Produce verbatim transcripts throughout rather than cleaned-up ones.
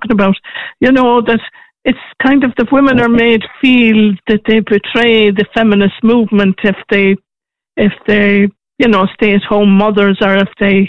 talking about, you know, that it's kind of the women are made feel that they betray the feminist movement if they, if they, you know, stay at home mothers, or if they,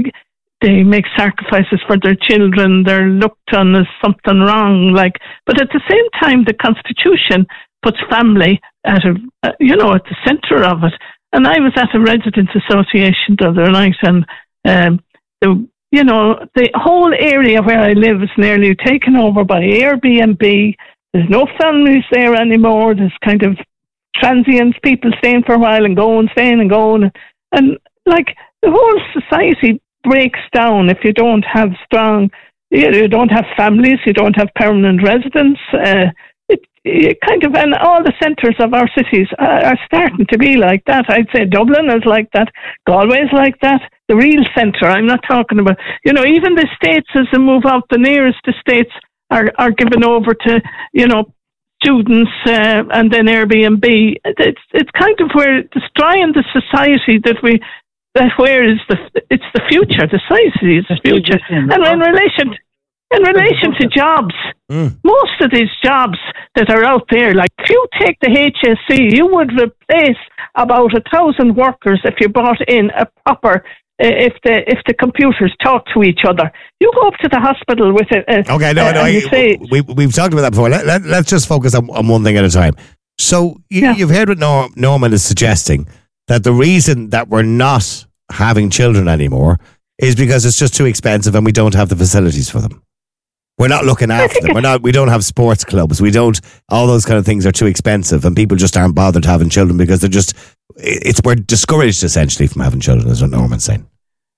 they make sacrifices for their children, they're looked on as something wrong. Like, but at the same time, the Constitution puts family at a, uh, you know, at the centre of it. And I was at a residents' association the other night, and um, the, you know, the whole area where I live is nearly taken over by Airbnb. There's no families there anymore. There's kind of transients, people staying for a while and going, staying and going, and like the whole society breaks down if you don't have strong, you don't have families, you don't have permanent residents. Uh, it, it kind of, and all the centres of our cities are, are starting to be like that. I'd say Dublin is like that, Galway is like that. The real centre, I'm not talking about, you know, even the states as they move out, the nearest estates are, are given over to, you know, students uh, and then Airbnb. It's it's kind of where destroying the society that we, that where is the, it's the future, the society is the future. And in relation, in relation to jobs, mm. most of these jobs that are out there, like if you take the H S C, you would replace about a thousand workers if you brought in a proper, Uh, if the if the computers talk to each other. You go up to the hospital with it. Uh, okay, no, uh, no. I, say, we, we've talked about that before. Let, let, let's just focus on, on one thing at a time. So you, yeah. you've heard what Norm, Norman is suggesting, that the reason that we're not having children anymore is because it's just too expensive and we don't have the facilities for them. We're not looking after them. We're not. We don't have sports clubs. We don't. All those kind of things are too expensive, and people just aren't bothered having children because they're just. It's we're discouraged essentially from having children, is what Norman's saying.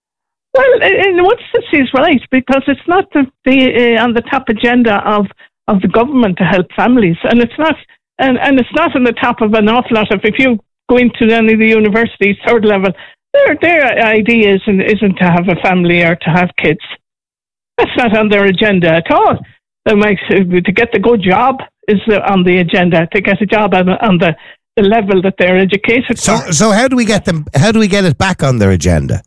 Well, in one sense he's right, because it's not the, the uh, on the top agenda of, of the government to help families, and it's not, and, and it's not on the top of an awful lot of. If you go into any of the universities, third level, their their idea isn't isn't to have a family or to have kids. That's not on their agenda at all. They might, to get the good job is on the agenda. To get a job on, on the, the level that they're educated so, for. So how do we get them? How do we get it back on their agenda?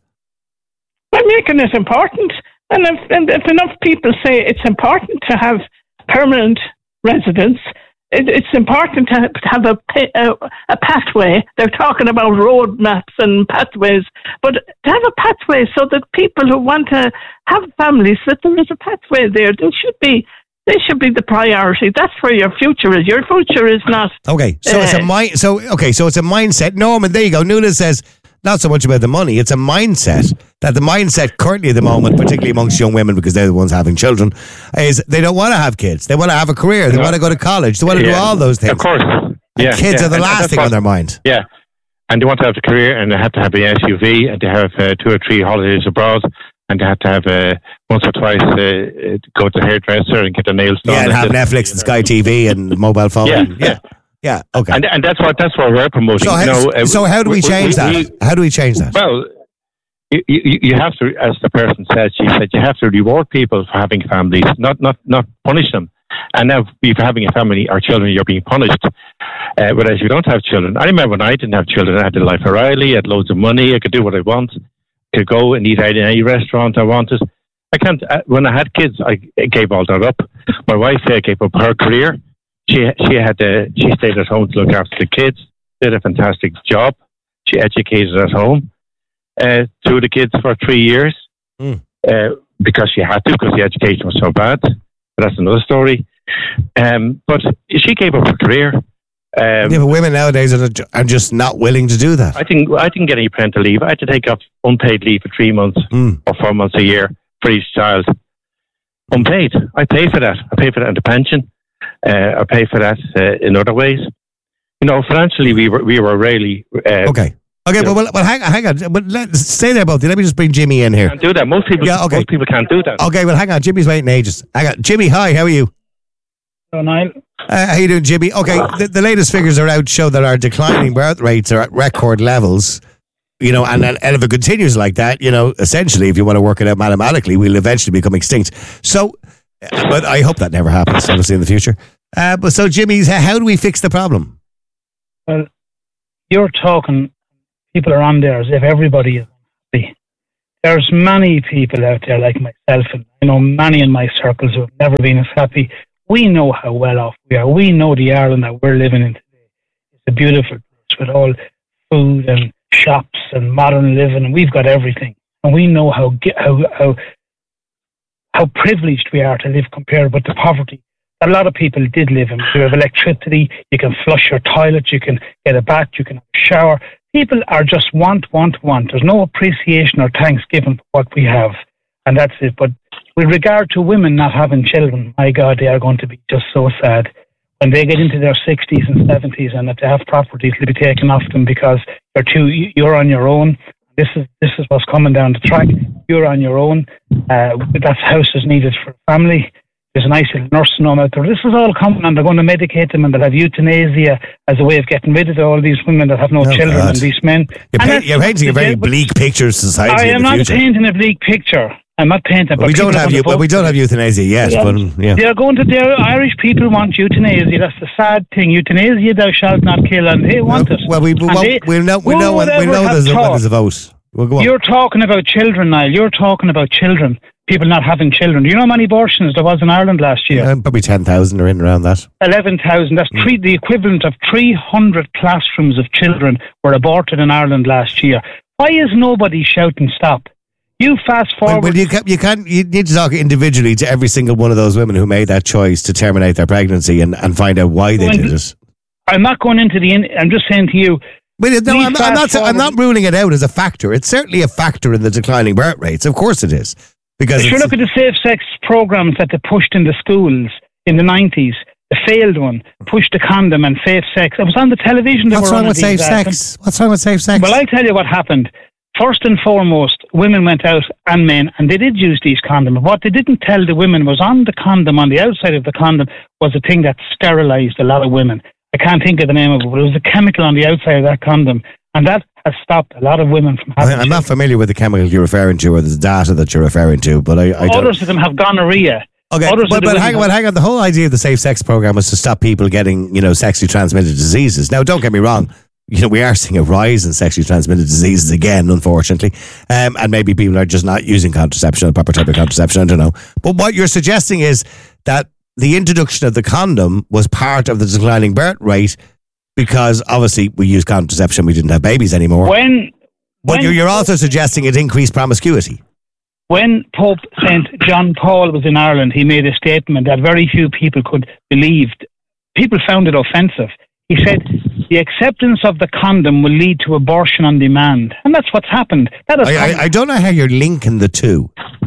By making it important. And if, and if enough people say it's important to have permanent residence, it, it's important to have a, a, a pathway. They're talking about road maps and pathways, but to have a pathway so that people who want to have families, that there is a pathway there. There should be, they should be the priority. That's where your future is. Your future is not. Okay, so uh, it's a mind. So okay, so it's a mindset. Norman, there you go. Nuala says not so much about the money. It's a mindset. That the mindset currently at the moment, particularly amongst young women, because they're the ones having children, is they don't want to have kids. They want to have a career. They no. want to go to college. They want to yeah, do all those things. Of course. Yeah, and kids yeah. are the and last thing what, on their mind. Yeah. And they want to have a career, and they have to have an S U V, and they have uh, two or three holidays abroad, and they have to have uh, once or twice uh, go to the hairdresser and get their nails done. Yeah, and, and have Netflix and Sky T V and mobile phone. Yeah, and, yeah. Yeah, okay. And, and that's what that's what we're promoting. So, you how, know, uh, so how do we change we, we, that? How do we change that? Well, you, you, you have to, as the person said, she said, you have to reward people for having families, not not not punish them. And now, if you're having a family or children, you're being punished. Uh, whereas if you don't have children, I remember when I didn't have children, I had the life of Riley, I had loads of money, I could do what I want, could go and eat out in any restaurant I wanted. I can't. Uh, when I had kids, I gave all that up. My wife uh, gave up her career. She she had uh, she stayed at home to look after the kids. Did a fantastic job. She educated at home. Uh, two of the kids for three years mm. uh, because she had to, because the education was so bad. But that's another story. Um, but she gave up her career. Um, yeah, but women nowadays are, are just not willing to do that. I think I didn't get any parental leave. I had to take off unpaid leave for three months mm. or four months a year for each child. Unpaid. I pay for that. I pay for that in the pension. Uh, I pay for that uh, in other ways. You know, financially, we were we were really uh, okay. Okay, but well, well, hang, hang on. But let stay there, both. Let me just bring Jimmy in here. Can't do that. Most people, yeah, okay. most people can't do that. Okay, well, hang on. Jimmy's waiting ages. Hang on, Jimmy. Hi, how are you? Hello, Niall. Uh, how you doing, Jimmy? Okay, the, the latest figures are out show that our declining birth rates are at record levels. You know, and, and if it continues like that, you know, essentially, if you want to work it out mathematically, we'll eventually become extinct. So, but I hope that never happens, obviously, in the future. Uh, but so, Jimmy, how do we fix the problem? Well, you're talking, people are on there as if everybody is happy. there's many people out there like myself, and I know many in my circles who have never been as happy. We know how well off we are. We know the Ireland that we're living in today. It's a beautiful place with all food and shops and modern living, and we've got everything. And we know how how how how privileged we are to live compared with the poverty a lot of people did live in. You have electricity, you can flush your toilet, you can get a bath, you can have a shower. People are just want, want, want. There's no appreciation or thanks given for what we have, and that's it. But with regard to women not having children, my God, they are going to be just so sad when they get into their sixties and seventies, and if they have properties, they'll be taken off them because you're too, you're on your own. This is this is what's coming down the track. You're on your own. Uh, that house is needed for a family. There's a nice little nursing home out there. This is all coming, and they're going to medicate them, and they'll have euthanasia as a way of getting rid of all these women that have no oh children God. and these men. You're, paint, you're painting a very bleak picture of society. I am not future. painting a bleak picture. I'm not painting. Well, we don't have you. Well, we don't have euthanasia yet. Yeah. But yeah. They're going to. Their Irish people want euthanasia. That's the sad thing. Euthanasia, thou shalt not kill, and they want well, it. Well, we we, well, they, we know we know when, we know there's a, when there's a vote. We'll go on. You're talking about children, Niall. You're talking about children. People not having children. Do you know how many abortions there was in Ireland last year? Yeah, probably ten thousand or in around that. eleven thousand. That's mm. three, the equivalent of three hundred classrooms of children were aborted in Ireland last year. Why is nobody shouting stop? You fast forward. Well, well you, can't, you can't. You need to talk individually to every single one of those women who made that choice to terminate their pregnancy and, and find out why they well, did it. I'm not going into the. I'm just saying to you. Well, no, I'm, I'm not. I'm not ruling it out as a factor. It's certainly a factor in the declining birth rates. Of course, it is. Because if you look at the safe sex programs that they pushed in the schools in the nineties, the failed one pushed the condom and safe sex. It was on the television. What's wrong with safe sex? What's wrong with safe sex? Well, I'll tell you what happened. First and foremost, women went out, and men, and they did use these condoms. What they didn't tell the women was on the condom, on the outside of the condom, was a thing that sterilized a lot of women. I can't think of the name of it, but it was a chemical on the outside of that condom, and that has stopped a lot of women from having I'm children. Not familiar with the chemical you're referring to or the data that you're referring to, but I, I don't... Others of them have gonorrhea. Okay, Others but, but hang on, hang on. The whole idea of the safe sex program was to stop people getting, you know, sexually transmitted diseases. Now, don't get me wrong. You know, we are seeing a rise in sexually transmitted diseases again, unfortunately. Um, and maybe people are just not using contraception, the proper type of contraception, I don't know. But what you're suggesting is that the introduction of the condom was part of the declining birth rate because obviously we use contraception, we didn't have babies anymore. When, but when, you're, you're also suggesting it increased promiscuity. When Pope Saint John Paul was in Ireland, he made a statement that very few people could believe. People found it offensive. He said, the acceptance of the condom will lead to abortion on demand. And that's what's happened. That I, I, I don't know how you're linking the two.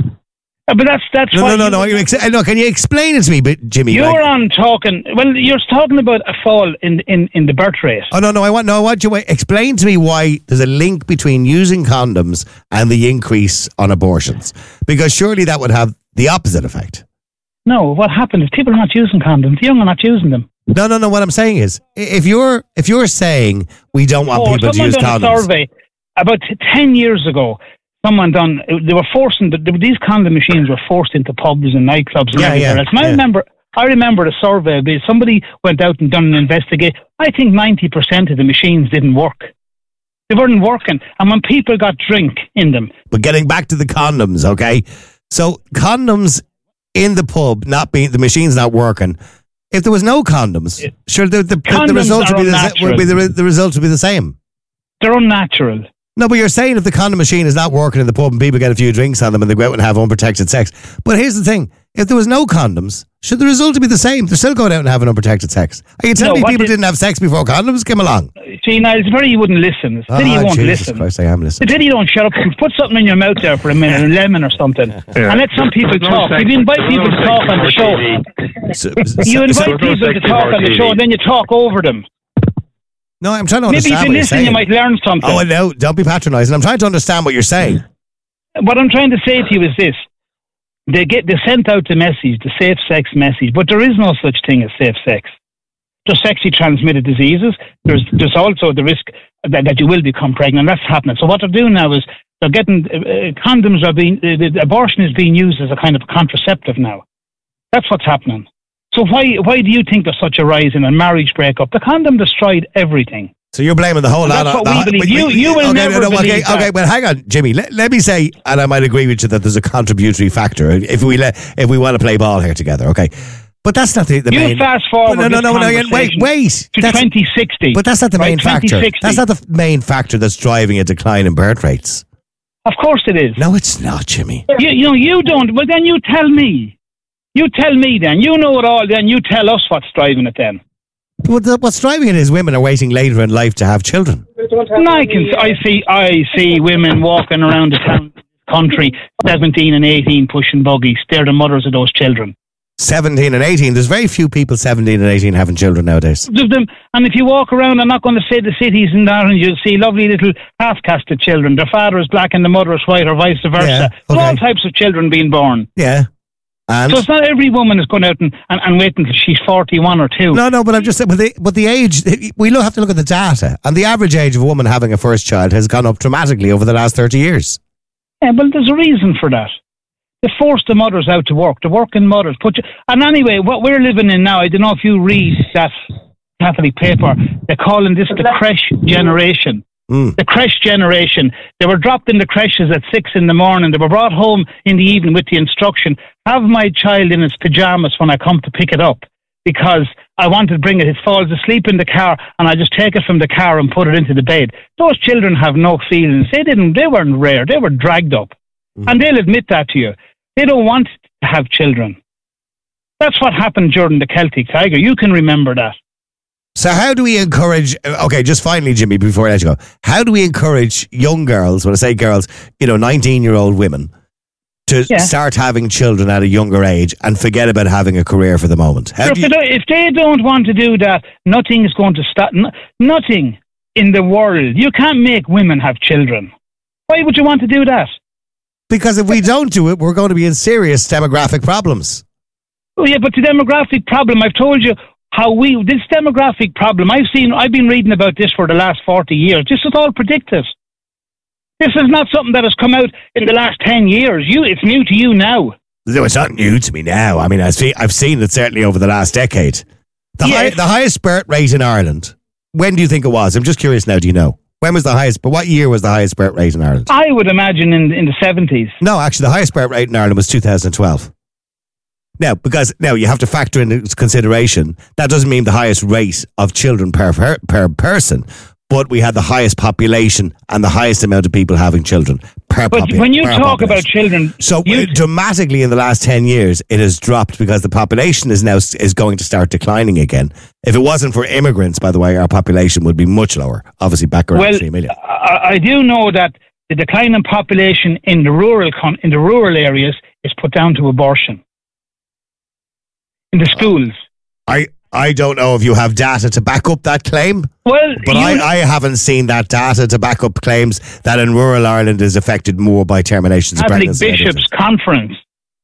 Uh, but that's that's no, why no, no, no. You ex- no, can you explain it to me, but Jimmy? You're like, on talking. Well, you're talking about a fall in in in the birth rate. Oh no, no. I want no. I want you to explain to me why there's a link between using condoms and the increase on abortions, because surely that would have the opposite effect. No, what happened is people are not using condoms. The young are not using them. No, no, no. What I'm saying is, if you're if you're saying we don't want oh, people to use condoms, done a survey about ten years ago. Someone done. They were forcing the, these condom machines were forced into pubs and nightclubs and yeah, everything yeah, else. And I yeah. remember, I remember a survey. Somebody went out and done an investigation. I think ninety percent of the machines didn't work. They weren't working, and when people got drink in them. But getting back to the condoms, okay? So condoms in the pub, not being the machine's not working. If there was no condoms, it, sure, the the, the, the result would be the, would be the the result would be the same. They're unnatural. No, but you're saying if the condom machine is not working in the pub and people get a few drinks on them and they go out and have unprotected sex. But here's the thing. If there was no condoms, should the result be the same? They're still going out and having unprotected sex. Are you telling no, me people did, didn't have sex before condoms came along? See, now, it's very you wouldn't listen. It's pity oh, you won't Jesus listen. Christ, I am listening. It's pity you don't shut up and put something in your mouth there for a minute, a lemon or something. Yeah. And let some people no talk. If you invite people to talk on the show, so, so, you invite so, people to talk on the show and then you talk over them. No, I'm trying to Maybe understand if you listen, you might learn something. Oh, no, don't be patronising. I'm trying to understand what you're saying. What I'm trying to say to you is this. They get they sent out the message, the safe sex message, but there is no such thing as safe sex. There's sexually transmitted diseases. There's there's also the risk that, that you will become pregnant. That's happening. So what they're doing now is they're getting, uh, condoms are being, uh, the abortion is being used as a kind of contraceptive now. That's what's happening. So why why do you think there's such a rise in a marriage breakup? The condom destroyed everything. So you're blaming the whole lot That's on what we the, believe. You, you will okay, never no, no, believe okay, that. okay, but hang on, Jimmy. Let, let me say, and I might agree with you that there's a contributory factor if we let if we want to play ball here together. Okay, but that's not the, the you main. fast forward. No, no, no, no, no, this wait, wait. to That's- twenty sixty. But that's not the right, main factor. twenty sixty. That's not the main factor that's driving a decline in birth rates. Of course it is. No, it's not, Jimmy. You, you know, you don't. But then you tell me. You tell me then. You know it all. Then you tell us what's driving it. Then. What's driving it is women are waiting later in life to have children. And I can. I see. I see women walking around the town, country, seventeen and eighteen, pushing buggies. They're the mothers of those children. seventeen and eighteen. There's very few people seventeen and eighteen having children nowadays. There's them, and if you walk around, I'm not going to say the cities in Ireland, you'll see lovely little half-casted children. Their father is black and the mother is white, or vice versa. Yeah, There's all okay. types of children being born. Yeah. And So it's not every woman is going out and, and, and wait until she's forty-one or two. no, no, but I'm just saying, but the, but the age, we lo- have to look at the data, and the average age of a woman having a first child has gone up dramatically over the last thirty years. Yeah, well, there's a reason for that. They force the mothers out to work. The working mothers put you. And anyway, what we're living in now, I don't know if you read that Catholic paper. They're calling this the creche generation. Mm. The creche generation. They were dropped in the creches at six in the morning. They were brought home in the evening with the instruction: have my child in his pajamas when I come to pick it up, because I want to bring it. It falls asleep in the car, and I just take it from the car and put it into the bed. Those children have no feelings. They didn't. They weren't rare. They were dragged up, Mm. and they'll admit that to you. They don't want to have children. That's what happened during the Celtic Tiger. You can remember that. So how do we encourage, okay, just finally, Jimmy, before I let you go, how do we encourage young girls, when I say girls, you know, nineteen-year-old women, to Yeah. start having children at a younger age and forget about having a career for the moment? How If do they, you, don't, if they don't want to do that, nothing is going to stop. n- Nothing in the world. You can't make women have children. Why would you want to do that? because if we don't do it, we're going to be in serious demographic problems. Oh yeah, but the demographic problem, I've told you how we, this demographic problem, I've seen, I've been reading about this for the last forty years. This is all predicted. This is not something that has come out in the last ten years. You, it's new to you now. No, it's not new to me now. I mean, I've seen, I've seen it certainly over the last decade. The, Yes. high, the highest birth rate in Ireland, when do you think it was? I'm just curious now, do you know? When was the highest, but what year was the highest birth rate in Ireland? I would imagine in, in the seventies. No, actually, the highest birth rate in Ireland was two thousand twelve. Now, because now you have to factor in its consideration, that doesn't mean the highest rate of children per, per per person, but we had the highest population and the highest amount of people having children per But population. when you talk about children, So you, uh, dramatically in the last ten years, it has dropped because the population is now is going to start declining again. If it wasn't for immigrants, by the way, our population would be much lower. Obviously, back around well, three million. I, I do know that the decline in population in the rural con- in the rural areas is put down to abortion in the schools. I I don't know if you have data to back up that claim. Well, But you, I, I haven't seen that data to back up claims that in rural Ireland is affected more by terminations of Catholic pregnancy. Bishops Conference.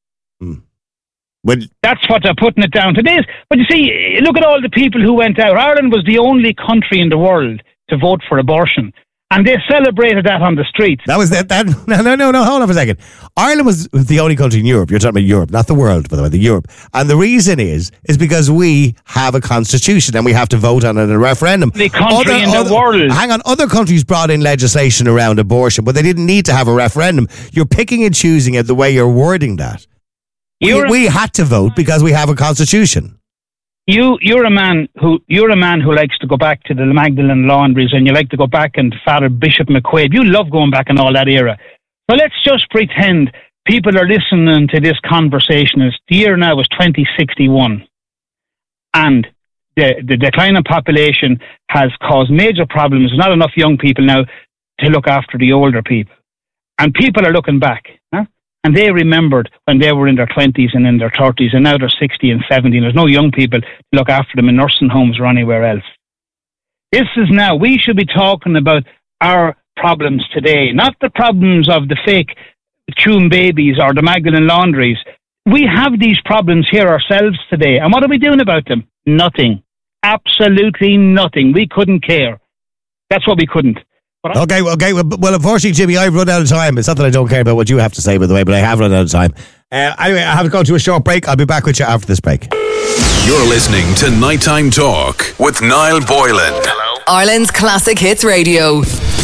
Well, That's what they're putting it down to this. But you see, look at all the people who went out. Ireland was the only country in the world to vote for abortion. And they celebrated that on the streets. that was that. that no, no, no, no. Hold on for a second. Ireland was the only country in Europe. You're talking about Europe, not the world, by the way, the Europe. And the reason is, is because we have a constitution and we have to vote on it in a referendum. The country in the world. Hang on, other countries brought in legislation around abortion, but they didn't need to have a referendum. You're picking and choosing it the way you're wording that. We, You're- we had to vote because we have a constitution. You, you're a man who you're a man who likes to go back to the Magdalen laundries, and you like to go back and Father Bishop McQuaid. You love going back in all that era. So let's just pretend people are listening to this conversation. It's, the year now is twenty sixty-one, and the the decline in population has caused major problems. There's not enough young people now to look after the older people, and people are looking back. Huh? And they remembered when they were in their twenties and in their thirties, and now they're sixty and seventy. And there's no young people to look after them in nursing homes or anywhere else. This is now, we should be talking about our problems today, not the problems of the fake Tune babies or the Magdalen laundries. We have these problems here ourselves today. And what are we doing about them? Nothing. Absolutely nothing. We couldn't care. That's what we couldn't. But I- Okay, well, okay. Well, well, unfortunately, Jimmy, I've run out of time. It's not that I don't care about what you have to say, by the way, but I have run out of time. Uh, anyway, I have to go to a short break. I'll be back with you after this break. You're listening to Nighttime Talk with Niall Boylan. Hello. Ireland's Classic Hits Radio.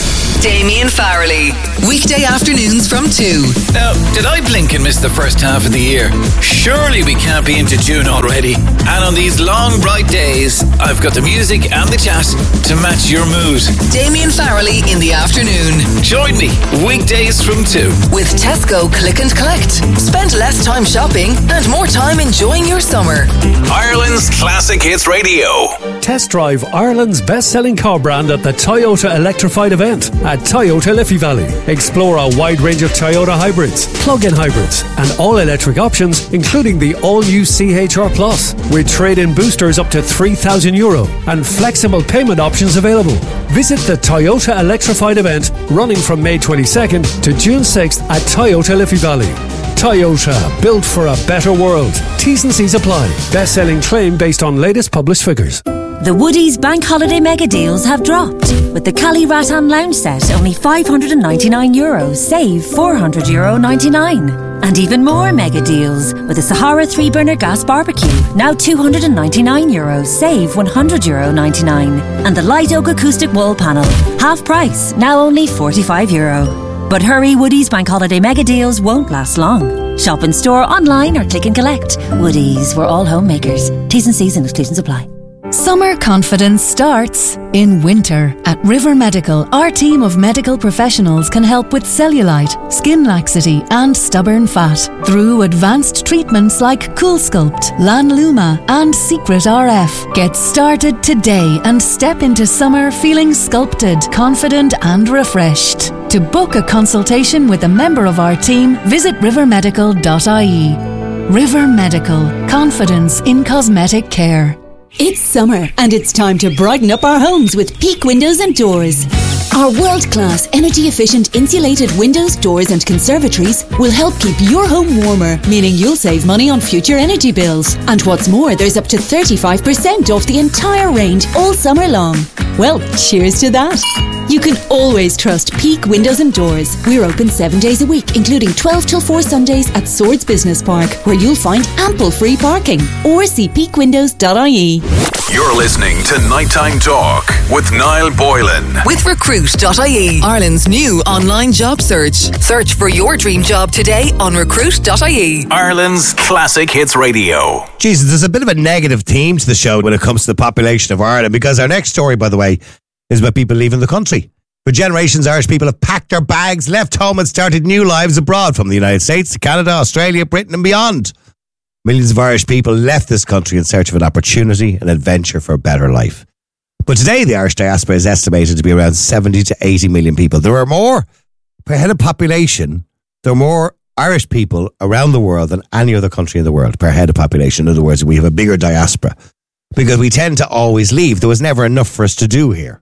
Damien Farrelly. Weekday afternoons from two. Now, did I blink and miss the first half of the year? Surely we can't be into June already. And on these long, bright days, I've got the music and the chat to match your mood. Damien Farrelly in the afternoon. Join me, weekdays from two. With Tesco Click and Collect. Spend less time shopping and more time enjoying your summer. Ireland's Classic Hits Radio. Test drive Ireland's best-selling car brand at the Toyota Electrified event at Toyota Liffey Valley. Explore a wide range of Toyota hybrids, plug-in hybrids, and all-electric options, including the all-new C H R Plus, with trade-in boosters up to three thousand euro and flexible payment options available. Visit the Toyota Electrified event, running from May twenty-second to June sixth at Toyota Liffey Valley. Toyota, built for a better world. T's and C's apply. Best-selling claim based on latest published figures. The Woodies Bank Holiday Mega Deals have dropped. With the Cali Rattan Lounge set, only five hundred ninety-nine euros, save four hundred euro ninety-nine. And even more mega deals with the Sahara three burner gas barbecue, now two hundred ninety-nine euros, save one hundred euro ninety-nine. And the Light Oak acoustic wall panel, half price, now only forty-five euro. But hurry, Woodies Bank Holiday Mega Deals won't last long. Shop in store, online or click and collect. Woodies, we're all homemakers. T's and C's and exclusions apply. Summer confidence starts in winter. At River Medical, our team of medical professionals can help with cellulite, skin laxity and stubborn fat through advanced treatments like Cool Sculpt, Lanluma and Secret R F. Get started today and step into summer feeling sculpted, confident and refreshed. To book a consultation with a member of our team, visit river medical dot I E. River Medical. Confidence in cosmetic care. It's summer and it's time to brighten up our homes with Peak Windows and Doors. Our world-class, energy-efficient insulated windows, doors and conservatories will help keep your home warmer, meaning you'll save money on future energy bills. And what's more, there's up to thirty-five percent off the entire range all summer long. Well, cheers to that. You can always trust Peak Windows and Doors. We're open seven days a week, including twelve till four Sundays at Swords Business Park, where you'll find ample free parking. Or see peak windows dot I E. You're listening to Nighttime Talk with Niall Boylan. With recruit dot I E, Ireland's new online job search. Search for your dream job today on recruit dot I E. Ireland's Classic Hits Radio. Jesus, there's a bit of a negative theme to the show when it comes to the population of Ireland, because our next story, by the way, is about people leaving the country. For generations, Irish people have packed their bags, left home and started new lives abroad, from the United States to Canada, Australia, Britain and beyond. Millions of Irish people left this country in search of an opportunity and adventure for a better life. But today, the Irish diaspora is estimated to be around seventy to eighty million people. There are more, per head of population, there are more Irish people around the world than any other country in the world, per head of population. In other words, we have a bigger diaspora, because we tend to always leave. There was never enough for us to do here.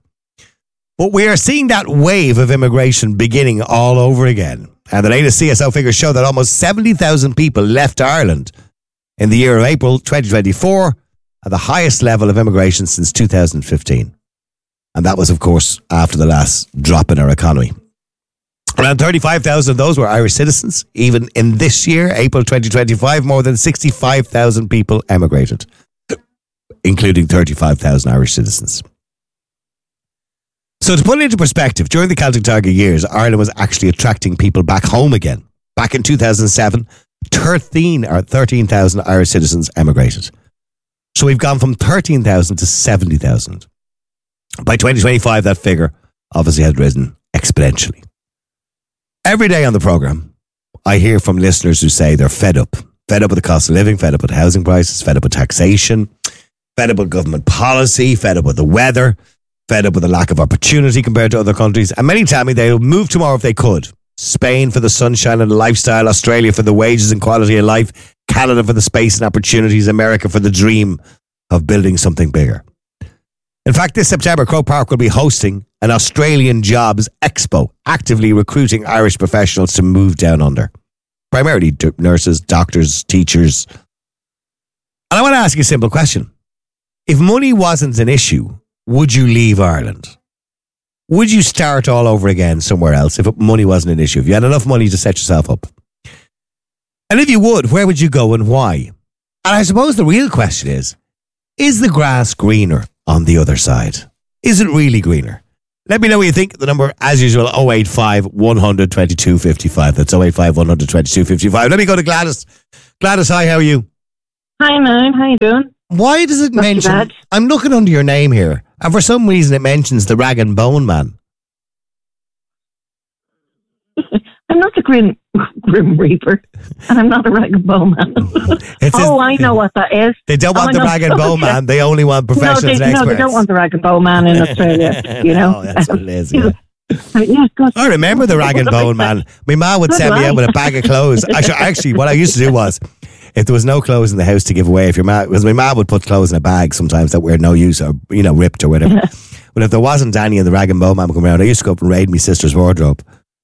But we are seeing that wave of immigration beginning all over again. And the latest C S O figures show that almost seventy thousand people left Ireland in the year of April twenty twenty-four, at the highest level of immigration since two thousand fifteen. And that was, of course, after the last drop in our economy. Around thirty-five thousand of those were Irish citizens. Even in this year, April twenty twenty-five, more than sixty-five thousand people emigrated, including thirty-five thousand Irish citizens. So to put it into perspective, during the Celtic Tiger years, Ireland was actually attracting people back home again. Back in two thousand seven, thirteen or thirteen thousand Irish citizens emigrated. So we've gone from thirteen thousand to seventy thousand. By twenty twenty-five, that figure obviously had risen exponentially. Every day on the programme, I hear from listeners who say they're fed up. Fed up with the cost of living, fed up with housing prices, fed up with taxation, fed up with government policy, fed up with the weather, fed up with the lack of opportunity compared to other countries. And many tell me they'll move tomorrow if they could. Spain for the sunshine and the lifestyle, Australia for the wages and quality of life, Canada for the space and opportunities, America for the dream of building something bigger. In fact, this September, Croke Park will be hosting an Australian Jobs Expo, actively recruiting Irish professionals to move down under. Primarily d- nurses, doctors, teachers. And I want to ask you a simple question. If money wasn't an issue, would you leave Ireland? Would you start all over again somewhere else if money wasn't an issue? If you had enough money to set yourself up? And if you would, where would you go and why? And I suppose the real question is, is the grass greener on the other side? isn't really greener. Let me know what you think. The number, as usual, oh eight five, one hundred, twenty-two fifty-five. That's oh eight five, one hundred, twenty-two fifty-five. Let me go to Gladys. Gladys, hi, how are you? Hi, man. How you doing? Why does it Not too mention... bad. I'm looking under your name here, and for some reason it mentions the Rag and Bone Man. I'm not a grim, grim reaper, and I'm not a rag and bone man. It's oh, just- I know what that is. They don't Oh, want I the know. Rag and Bone Man. They only want professionals no, they, and no, experts. they don't want the rag and bone man in Australia. You know, Oh, that's what it is, yeah. yeah, God. I remember the Rag and Bone Man. My ma would Good send me line. out with a bag of clothes. Actually, actually, what I used to do was, if there was no clothes in the house to give away, if your ma, because my ma would put clothes in a bag sometimes that were no use or, you know, ripped or whatever. But if there wasn't Danny and the Rag and Bone Man would come around, I used to go up and raid my sister's wardrobe.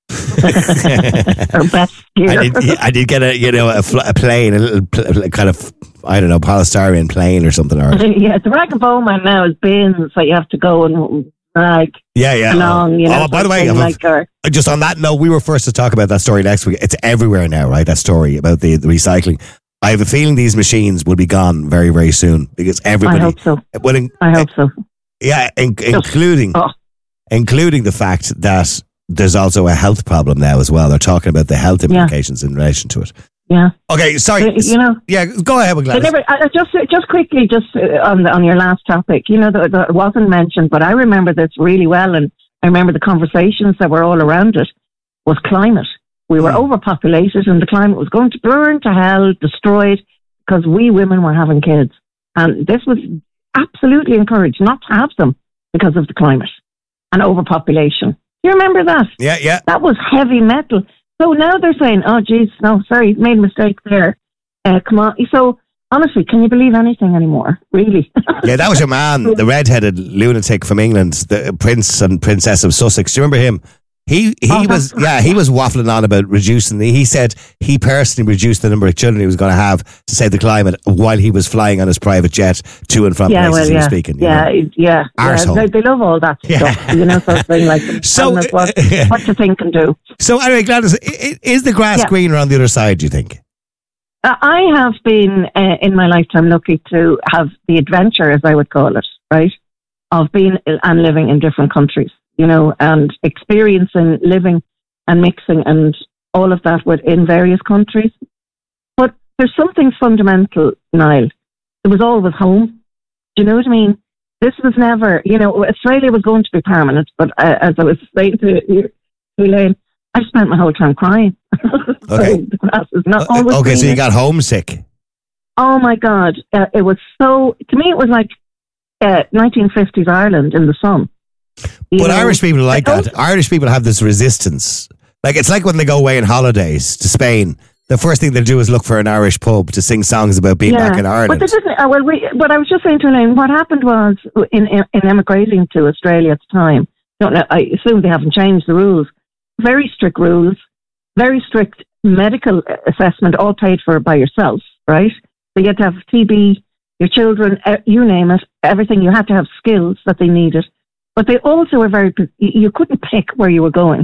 Or best gear. I did, I did get a, you know, a, fl- a plane, a little pl- kind of, I don't know, polystyrene plane or something. Or yeah, the rag and bone man now is bins that you have to go and drag yeah, yeah. along. You know, oh, by the way, something I've- like or, just on that note, we were first to talk about that story next week. It's everywhere now, right? That story about the, the recycling. I have a feeling these machines will be gone very, very soon because everybody. I hope so. Well, in, I hope so. Yeah, in, including oh. including the fact that there's also a health problem now as well. They're talking about the health implications yeah. in relation to it. Yeah. Okay, sorry. Uh, you know. Yeah, go ahead with Gladys. Never, uh, just, just quickly, just uh, on the, on your last topic. You know, that, that wasn't mentioned, but I remember this really well, and I remember the conversations that were all around it. Was climate. We were mm. overpopulated, and the climate was going to burn to hell, destroyed, because we women were having kids, and this was absolutely encouraged not to have them because of the climate and overpopulation. You remember that? Yeah, yeah. That was heavy metal. So now they're saying, oh, geez, no, sorry, made a mistake there. Uh, come on. So, honestly, can you believe anything anymore? Really? Yeah, that was your man, the red-headed lunatic from England, the Prince and Princess of Sussex. Do you remember him? He he oh, was yeah he was waffling on about reducing the, he said he personally reduced the number of children he was going to have to save the climate while he was flying on his private jet to and from yeah, places well, he yeah. was speaking. Yeah, know? yeah, yeah. They, they love all that yeah. stuff, you know, sort of thing like so, us what, what to think and do. So anyway, Gladys, is the grass yeah. greener on the other side, do you think? Uh, I have been uh, in my lifetime lucky to have the adventure, as I would call it, right, of being and living in different countries, you know, and experiencing living and mixing and all of that within various countries. But there's something fundamental, Niall. It was always home. Do you know what I mean? This was never, you know, Australia was going to be permanent, but uh, as I was saying to you, Elaine, I spent my whole time crying. Okay. So the grass is not always okay, so greener. you got homesick. Oh my God. Uh, it was so, to me, it was like uh, nineteen fifties Ireland in the sun. You But know? Irish people are like that. Irish people have this resistance. Like, it's like when they go away on holidays to Spain, the first thing they'll do is look for an Irish pub to sing songs about being yeah. back in Ireland. But they didn't, uh, well, we, but I was just saying to Elaine, what happened was in, in, in emigrating to Australia at the time, don't know, I assume they haven't changed the rules, very strict rules, very strict medical assessment, all paid for by yourself, right? So you had to have T B, your children, uh, you name it, everything. You had to have skills that they needed. But they also were very, you couldn't pick where you were going.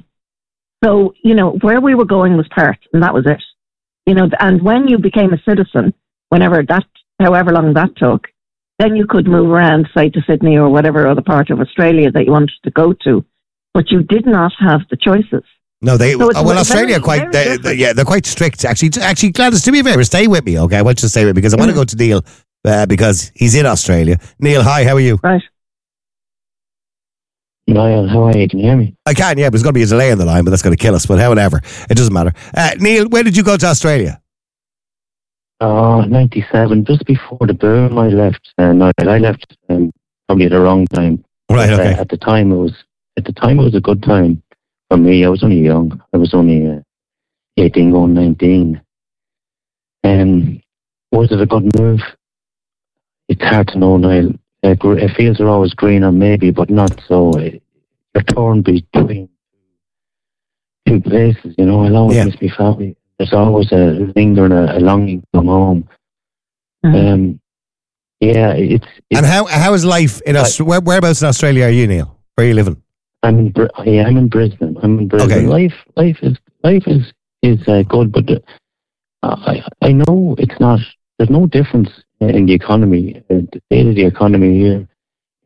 So, you know, where we were going was Perth, and that was it. You know, and when you became a citizen, whenever that, however long that took, then you could move around, say, to Sydney or whatever other part of Australia that you wanted to go to. But you did not have the choices. No, they, So it's oh, well, very, Australia are quite, very they, different. they, yeah, they're quite strict. Actually, actually, Gladys, do me a favour, stay with me, okay? I want you to stay with me because I want to go to Neil uh, because he's in Australia. Neil, hi, how are you? Right. Niall, how are you? Can you hear me? I can, yeah, but there's going to be a delay in the line, but that's going to kill us. But however, it doesn't matter. Uh, Neil, when did you go to Australia? Oh, ninety-seven, just before the boom. I left. Uh, Niall, I left um, probably at the wrong time. Right, But, okay. Uh, at the time, it was at the time it was a good time for me. I was only young. I was only uh, eighteen, going nineteen. Um, was it a good move? It's hard to know, Niall. Uh, gr- uh, fields are always greener, maybe, but not so. Uh, you're torn between two places, you know. I'll always Yeah. miss my family. There's always a lingering, a, a longing to come home. Mhm. Um, yeah, it's. it's And how how is life in Australia? Where, whereabouts in Australia are you, Neil? Where are you living? I'm in. Br- yeah, I'm in Brisbane. I'm in Brisbane. Okay. Life, life is life is is uh, good, but uh, I I know it's not. There's no difference in the economy. Uh, the state of the economy here is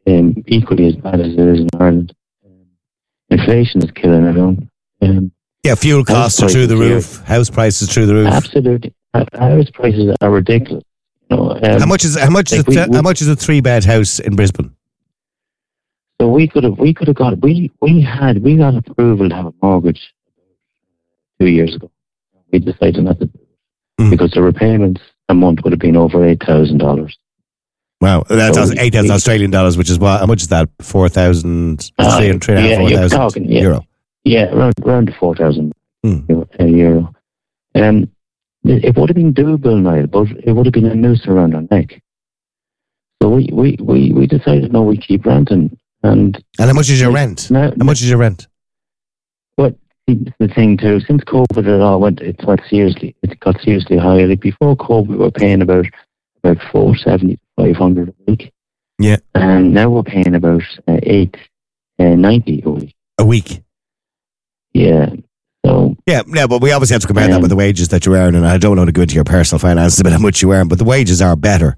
um, equally as bad as it is in Ireland. Um, inflation is killing everyone. Um, yeah, fuel costs are through the roof. Here. House prices through the roof. Absolutely, house prices are ridiculous. You know, um, how much is how much like is a, we, how much is a three bed house in Brisbane? So we could have we could have got we we had we got approval to have a mortgage two years ago. We decided not to do it mm. because the repayments a month would have been over eight thousand dollars. Wow, that's so eight thousand Australian dollars, which is what? How much is that? Four thousand, uh, three and three and a half, four thousand talking, yeah. euro. Yeah, around around four thousand mm. euro. Um, it would have been doable, Niall, but it would have been a noose around our neck. So we we, we, we decided no, we keep renting. And and how much is your rent? Now, how much is your rent? But the thing too, since COVID it all went, it went seriously. It got seriously high. Like before COVID, we were paying about about four seventy to five hundred a week. Yeah. And now we're paying about uh, eight uh, ninety a week. A week. Yeah. So. Yeah, yeah, but we obviously have to compare um, that with the wages that you earn, and I don't want to go into your personal finances about how much you earn, but the wages are better.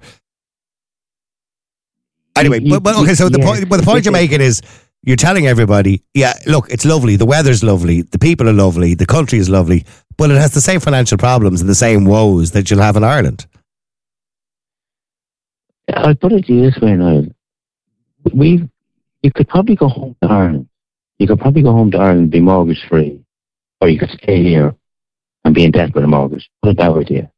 Anyway, you, but, but okay, so the yeah, point, but the point you're making is you're telling everybody, yeah, look, it's lovely, the weather's lovely, the people are lovely, the country is lovely, but it has the same financial problems and the same woes that you'll have in Ireland. I'll put it to you this way now. We, you could probably go home to Ireland. You could probably go home to Ireland and be mortgage free, or you could stay here and be in debt with a mortgage. Put it that way to you.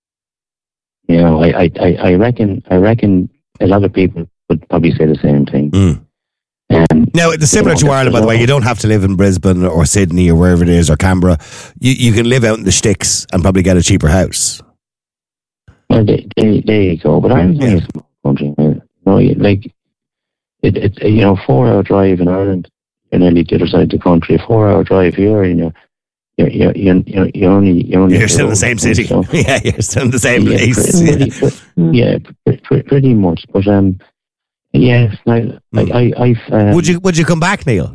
You know, I, I, I reckon, I reckon a lot of people would probably say the same thing. Mm. Um, now, it's similar you know, to Ireland, by the way. You don't have to live in Brisbane or Sydney or wherever it is, or Canberra. You you can live out in the sticks and probably get a cheaper house. Well, they, they, there you go. But Ireland's yeah. a small country. You know, like it, it, you know, four-hour drive in Ireland, you're nearly the other side of the country. A four-hour drive here, you know, you're you're you're, you're, you're only you're only you're still in the same city. So, yeah, you're still in the same yeah, place. Pretty, yeah, pretty, yeah pretty, pretty, pretty much. But um. Yes, I, I, I, I've. Um, would you Would you come back, Neil?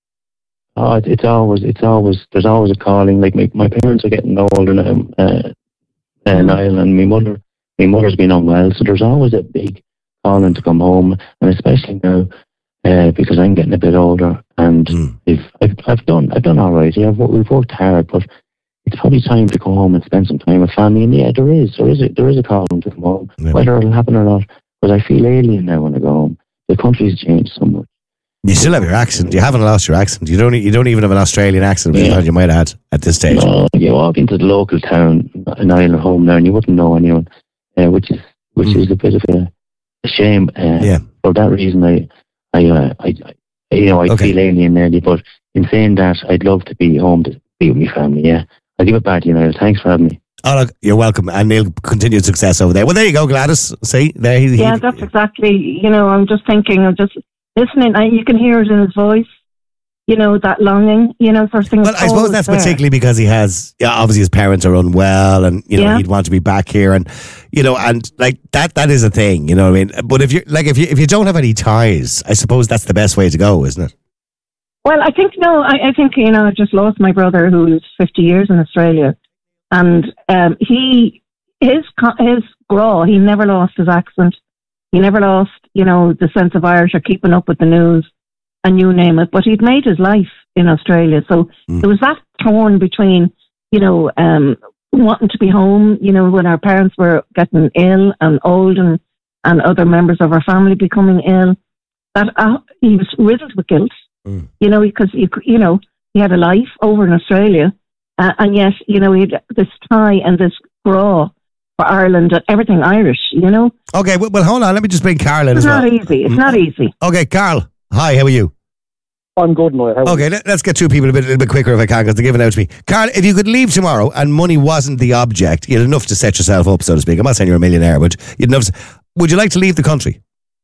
Oh, it, it's always, it's always. There's always a calling. Like my, my parents are getting older now, uh, uh, Niall, and my mother, my mother's been unwell, so there's always a big calling to come home, and especially now uh, because I'm getting a bit older, and mm. I've, I've, I've done, I've done all right. Yeah, I've, we've worked hard, but it's probably time to go home and spend some time with family. And yeah, there is, there is, a, there is a calling to come home, yeah. Whether it'll happen or not. But I feel alien now when I go home. The country's changed so much. You still have your accent. You haven't lost your accent. You don't. You don't even have an Australian accent. Which yeah. you might add at this stage. No, you walk into the local town in Ireland home now, and you wouldn't know anyone, uh, which is which mm. is a bit of a, a shame. Uh, yeah. For that reason, I, I, uh, I, I you know, I okay. feel alien nearly. But in saying that, I'd love to be home to be with my family. Yeah, I'll give it back to you, Niall. Thanks for having me. Oh, look, you're welcome. And Neil, continued success over there. Well, there you go, Gladys. See, there he, Yeah, he, that's exactly, you know, I'm just thinking, I'm just listening, and you can hear it in his voice, you know, that longing, you know, for things. Well, I suppose that's there. particularly because he has, yeah, obviously his parents are unwell, and, you know, yeah. he'd want to be back here, and, you know, and, like, that that is a thing, you know what I mean? But if you like, if you if you don't have any ties, I suppose that's the best way to go, isn't it? Well, I think, no, I, I think, you know, I just lost my brother who's fifty years in Australia. And um, he, his his grow, he never lost his accent. He never lost, you know, the sense of Irish or keeping up with the news, and you name it. But he'd made his life in Australia, so mm. there was that torn between, you know, um, wanting to be home, you know, when our parents were getting ill and old, and and other members of our family becoming ill. That uh, he was riddled with guilt, mm. you know, because you you know he had a life over in Australia. Uh, and yet, you know, he had this tie and this draw for Ireland and everything Irish, you know. Okay, well, well hold on. Let me just bring Carl in it's as well. It's not easy. It's not easy. Okay, Carl. Hi, how are you? I'm good, Noel. Okay, let, let's get two people a bit, a little bit quicker if I can, because they're giving out to me. Carl, if you could leave tomorrow and money wasn't the object, you had enough to set yourself up, so to speak. I'm not saying you're a millionaire, but you'd enough to, would you like to leave the country?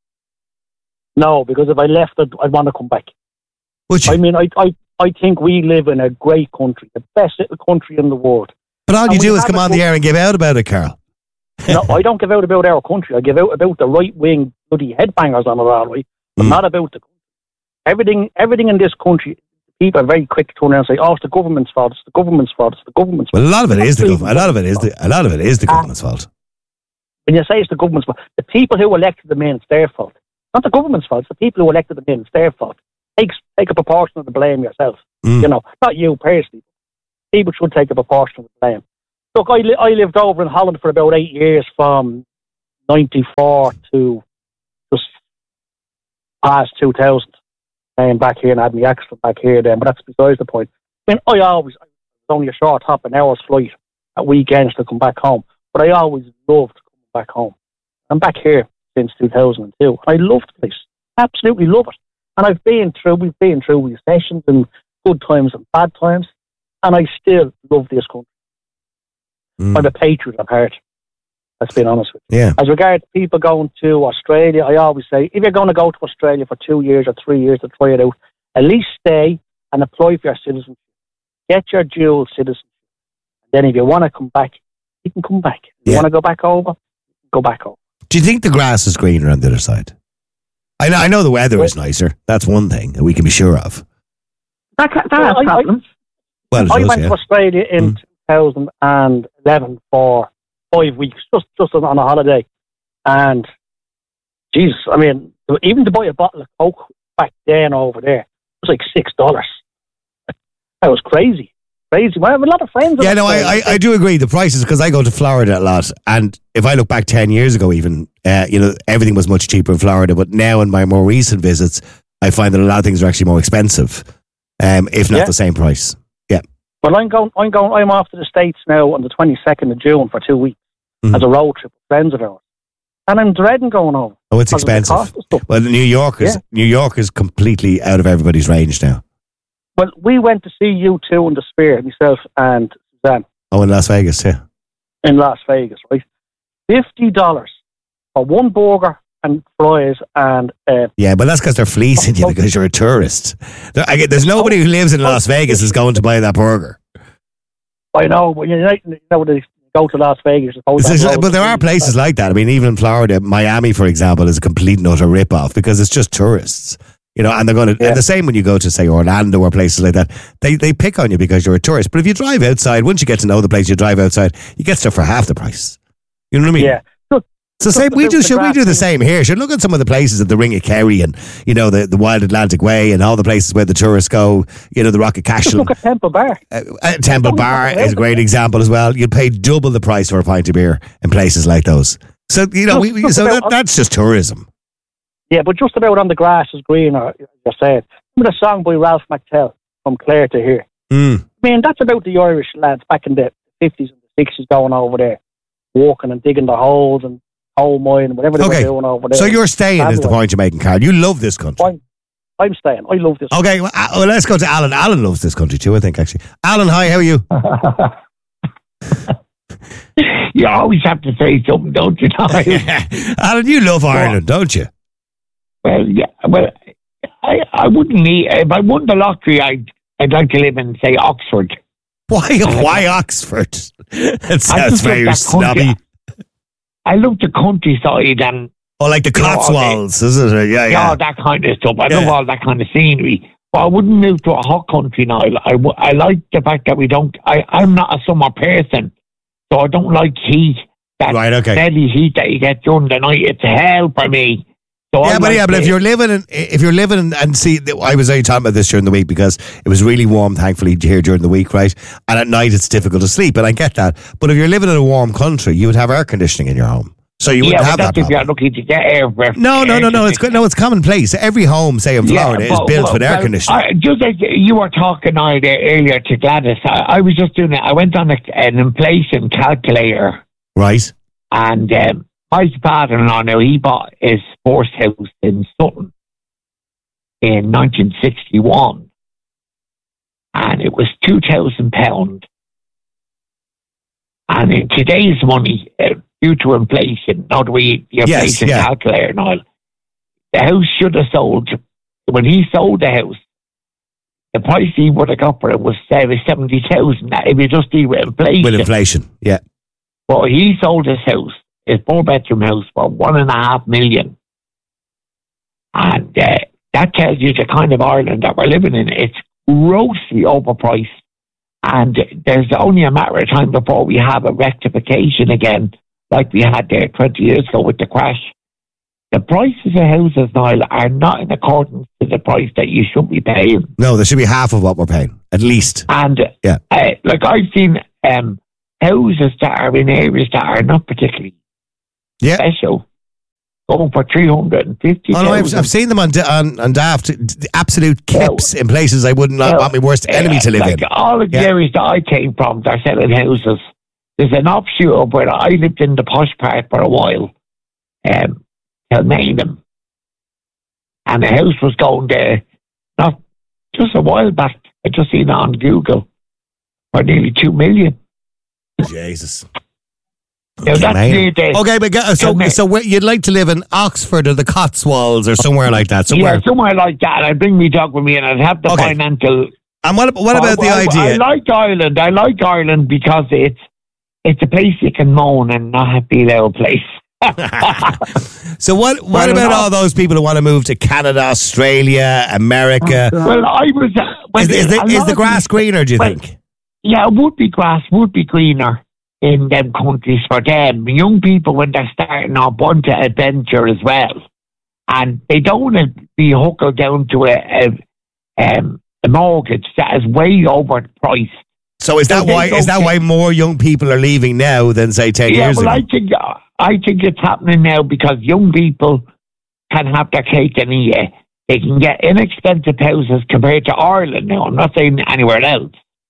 No, because if I left, I'd, I'd want to come back. Would you? I mean, I, I, I think we live in a great country, the best little country in the world. But all and you do is come on the air and give out about it, Carl. No, I don't give out about our country. I give out about the right-wing bloody headbangers on it, all right, but mm. not about the country. Everything, everything in this country, people are very quick to turn around and say, "Oh, it's the government's fault. It's the government's fault. It's the government's fault." Well, a lot of it is the government. A lot of it is the. A lot of it is the government's fault. When you say it's the government's fault, the people who elected them in, it's their fault. Not the government's fault. It's the people who elected them in. It's their fault. Take, take a proportion of the blame yourself. Mm. You know, not you personally. People should take a proportion of the blame. Look, I, li- I lived over in Holland for about eight years from ninety-four to just past two thousand. And back here and I had my accident back here then, but that's besides the point. I mean, I always, it was only a short hop, an hour's flight at weekends to come back home, but I always loved coming back home. I'm back here since two thousand two. I love the place. Absolutely love it. And I've been through, we've been through recessions and good times and bad times, and I still love this country. Mm. I'm a patriot at heart. Let's be honest with you. Yeah. As regards people going to Australia, I always say, if you're going to go to Australia for two years or three years to try it out, at least stay and apply for your citizenship. Get your dual citizenship. Then if you want to come back, you can come back. If you Yeah. want to go back over, go back over. Do you think the grass is greener on the other side? I know, I know the weather is nicer. That's one thing that we can be sure of. That, ca- that has Well, I- problems. Well, it I does, went yeah. to Australia in two thousand eleven for five weeks, just just on a holiday. And, Jesus, I mean, even to buy a bottle of Coke back then over there, it was like six dollars. That was crazy. Crazy. Well, I have a lot of friends. in Yeah, no, I, Australia. I, I do agree. The prices, because I go to Florida a lot, and if I look back ten years ago even, uh, you know, everything was much cheaper in Florida, but now in my more recent visits, I find that a lot of things are actually more expensive, um, if not Yeah. the same price. Yeah. Well, I'm going. I'm going. I'm off to the States now on the twenty-second of June for two weeks Mhm. as a road trip with friends of ours, and I'm dreading going over. Oh, it's because of the expensive. cost of stuff. Well, New York is Yeah. New York is completely out of everybody's range now. Well, we went to see you two in the Sphere, myself and Suzanne, Oh, in Las Vegas, yeah. in Las Vegas, right? Fifty dollars for one burger and fries and uh, Yeah, but that's because they're fleecing you because you're a tourist. There, I get, there's nobody who lives in Las Vegas is going to buy that burger. I know, but you know, you know they go to Las Vegas. it's always It's- that it's- road but there trip. are places like that. I mean, even in Florida, Miami, for example, is a complete and utter rip-off because it's just tourists. You know, and they're going to, Yeah. and the same when you go to, say, Orlando or places like that, they, they pick on you because you're a tourist. But if you drive outside, once you get to know the place, you drive outside, you get stuff for half the price. You know what I mean? Yeah. It's the same. Just We about do. the Should we grass do the thing. same here? Should look at some of the places at the Ring of Kerry and you know the, the Wild Atlantic Way and all the places where the tourists go. You know the Rocket Just Cashel. look at Temple Bar. Uh, uh, Temple Bar is a great example as well. You'd pay double the price for a pint of beer in places like those. So you know, we, we, Just so about- that, that's just tourism. Yeah, but just about on the grass is greener. You're saying. Remember the song by Ralph McTell, From Clare to Here? Mm. I mean, that's about the Irish lads back in the fifties and the sixties going over there, walking and digging the holes and coal mine and whatever they Okay, were doing over there. so you're staying is the Anyway, point you're making, Carl. You love this country. I'm, I'm staying. I love this. Okay, well, uh, well, let's go to Alan. Alan loves this country too, I think, actually. Alan, hi, how are you? You always have to say something, don't you, Tom? Alan, you love Ireland, don't you? Well, yeah. Well, I, I wouldn't need. If I won the lottery, I'd I'd like to live in, say, Oxford. Why? Why Oxford? That I sounds just love very that country. snobby. I love the countryside and Oh, like the you know, all the- Cotswolds, isn't it? Yeah, yeah. all that kind of stuff. I Yeah. love all that kind of scenery. But I wouldn't move to a hot country now. I, w- I like the fact that we don't. I, I'm not a summer person, so I don't like heat. That Right, okay. steady heat that you get during the night. It's hell for me. So I Yeah, but like yeah, but if the- you're living in, if you're living in, and see, I was only talking about this during the week because it was really warm, thankfully, here during the week, right? And at night it's difficult to sleep, and I get that. But if you're living in a warm country, you would have air conditioning in your home, so you yeah, wouldn't but have that that's if problem. you're lucky to get air. breath- No, no, air no, no. It's conditioning. good. No, it's commonplace. Every home, say in Florida, Yeah, is but- built well, with air well, conditioning. I, just like you were talking now there earlier to Gladys, I, I was just doing it. I went on a, an inflation calculator, Right. and um, my father-in-law now he bought his first house in Sutton in nineteen sixty-one, and it was two thousand pound. And in today's money, uh, due to inflation, not the way the Yes, inflation yeah. calculator and all, the house should have sold. When he sold the house, the price he would have got for it was uh, seventy thousand. If you just deal with inflation, With inflation, yeah. but he sold his house, his four bedroom house, for one and a half million, and uh, that tells you the kind of Ireland that we're living in. It's grossly overpriced, and there's only a matter of time before we have a rectification again, like we had there twenty years ago with the crash. the prices of houses, Niall, are not in accordance to the price that you should be paying. No, there should be half of what we're paying, at least. And yeah, uh, like I've seen um, houses that are in areas that are not particularly yeah. special going for three hundred and fifty. Oh no, I've, I've seen them on on, on Daft. The absolute kips yeah. in places I wouldn't yeah. want my worst enemy to live like in. All of the yeah. areas that I came from, they're selling houses. There's an offshoot of where I lived in the posh part for a while, um, Kilmainham, and the house was going there not just a while back. I just seen it on Google for nearly two million. Jesus. Now, that's near the, okay, but uh, so so where, you'd like to live in Oxford or the Cotswolds or somewhere like that? Somewhere. Yeah, somewhere like that. I'd bring me dog with me, and I'd have the okay. financial. And what what about oh, the I, idea? I like Ireland. I like Ireland because it's it's a place you can moan and not be their place. So what what well, about no. all those people who want to move to Canada, Australia, America? Well, I was. Uh, is, is, the, is the grass greener? Do you well, think? Yeah, it would be grass. Would be greener in them countries for them. Young people, when they're starting off, want to adventure as well, and they don't want to be huckled down to a a, um, a mortgage that is way overpriced. So is that so why is that why more young people are leaving now than say ten yeah, years well, ago? I think I think it's happening now because young people can have their cake and eat it. They can get inexpensive houses compared to Ireland now. I'm not saying anywhere else.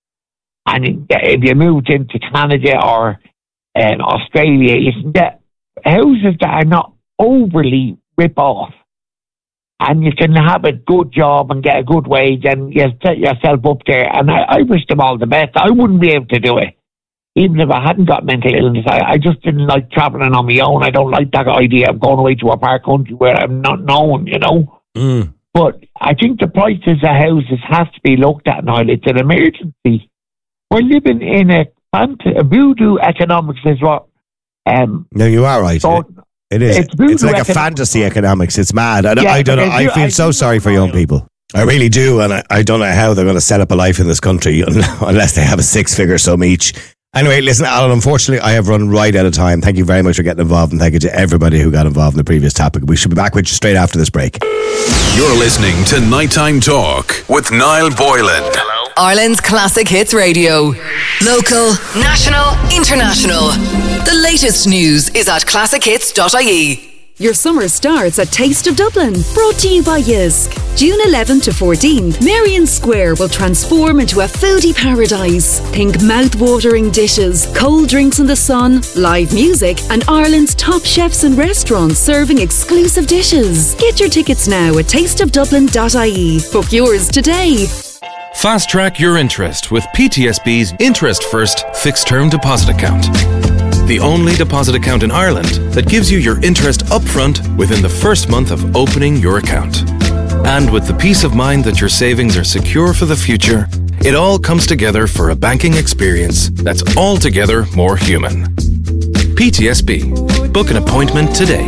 And if you moved into Canada or um, Australia, you can get houses that are not overly rip off. And you can have a good job and get a good wage and you set yourself up there. And I, I wish them all the best. I wouldn't be able to do it. Even if I hadn't got mental illness, I, I just didn't like travelling on my own. I don't like that idea of going away to a far country where I'm not known, you know. Mm. But I think the prices of houses has to be looked at now. It's an emergency. We're living in a, a voodoo economics is what... Um, no, you are right. So, it is. It's, it's like economics. a fantasy economics. It's mad. I, yeah, I don't know. I feel I so sorry for young people. I really do. And I, I don't know how they're going to set up a life in this country unless they have a six-figure sum each. Anyway, listen, Alan, unfortunately, I have run right out of time. Thank you very much for getting involved, and thank you to everybody who got involved in the previous topic. We should be back with you straight after this break. You're listening to Nighttime Talk with Niall Boylan. Ireland's Classic Hits Radio. Local, national, international. The latest news is at classic hits dot I E. Your summer starts at Taste of Dublin, brought to you by Jysk. June eleventh to fourteenth, Merrion Square will transform into a foodie paradise. Think mouth-watering dishes, cold drinks in the sun, live music, and Ireland's top chefs and restaurants serving exclusive dishes. Get your tickets now at taste of dublin dot I E. Book yours today. Fast track your interest with P T S B's Interest First Fixed Term Deposit Account. The only deposit account in Ireland that gives you your interest upfront within the first month of opening your account. And with the peace of mind that your savings are secure for the future, it all comes together for a banking experience that's altogether more human. P T S B. Book an appointment today.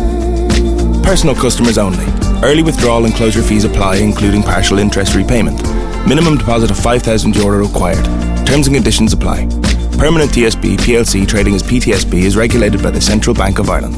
Personal customers only. Early withdrawal and closure fees apply, including partial interest repayment. Minimum deposit of five thousand euro required. Terms and conditions apply. Permanent T S B P L C trading as P T S B is regulated by the Central Bank of Ireland.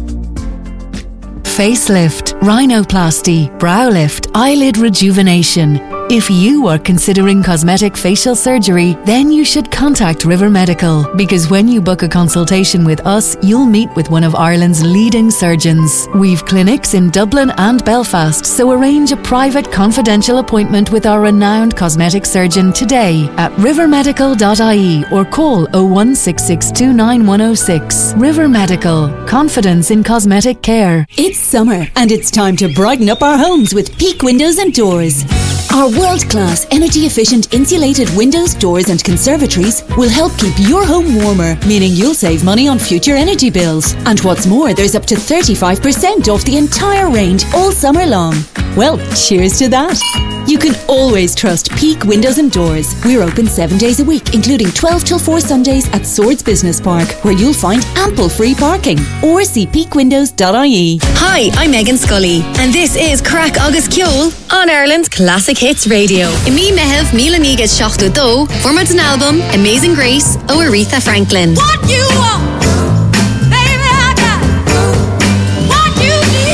Facelift, rhinoplasty, brow lift, eyelid rejuvenation. If you are considering cosmetic facial surgery, then you should contact River Medical, because when you book a consultation with us, you'll meet with one of Ireland's leading surgeons. We've clinics in Dublin and Belfast, so arrange a private confidential appointment with our renowned cosmetic surgeon today at river medical dot I E or call oh one six six two nine one oh six. River Medical, confidence in cosmetic care. It's summer and it's time to brighten up our homes with Peak Windows and Doors. Our world-class, energy-efficient insulated windows, doors and conservatories will help keep your home warmer, meaning you'll save money on future energy bills. And what's more, there's up to thirty-five percent off the entire range all summer long. Well, cheers to that. You can always trust Peak Windows and Doors. We're open seven days a week, including twelve till four Sundays at Swords Business Park, where you'll find ample free parking. Or see peak windows dot I E. Hi, I'm Megan Scully, and this is Crack Agus Kjol on Ireland's Classic Hits Radio. Imi mehev Mila Miga Shachtu Do, format an album, Amazing Grace, o Aretha Franklin. What you want, baby, I got what you need.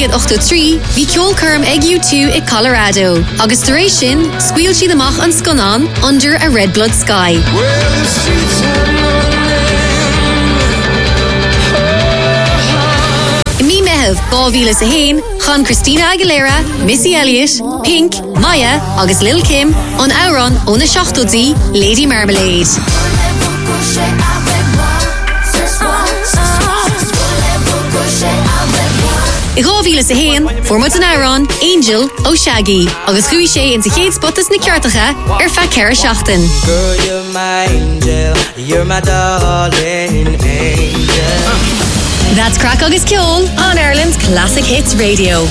Agad ochta trí, bhí ceolcarm ag U two i Colorado. Agus de rééis sin, squeal siad amach an scanán under a red blood sky. Mi mehef gávíle sa hain, chan Christina Aguilera, Missy Elliott, Pink, Maya, agus Lil Kim, on Auron on the Shachtodzi, Lady Marmalade. I gávíle sa hain, formut an Auron, Angel, ó Shaggy, agus chuí sé in sa chéad spotas na ceartacha ar fa ceara seachtain. Girl, you're my angel, you're my darling angel. That's Crack Agus Ceol on Ireland's Classic Hits Radio.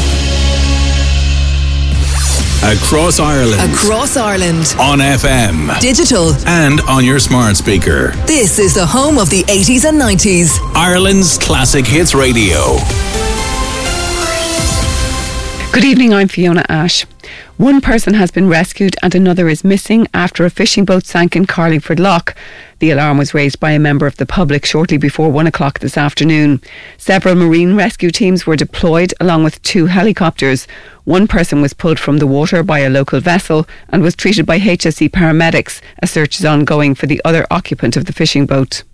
Across Ireland. Across Ireland. On F M. Digital. And on your smart speaker. This is the home of the eighties and nineties. Ireland's Classic Hits Radio. Good evening, I'm Fiona Ash. One person has been rescued and another is missing after a fishing boat sank in Carlingford Loch. The alarm was raised by a member of the public shortly before one o'clock this afternoon. Several marine rescue teams were deployed along with two helicopters. One person was pulled from the water by a local vessel and was treated by H S E paramedics. A search is ongoing for the other occupant of the fishing boat.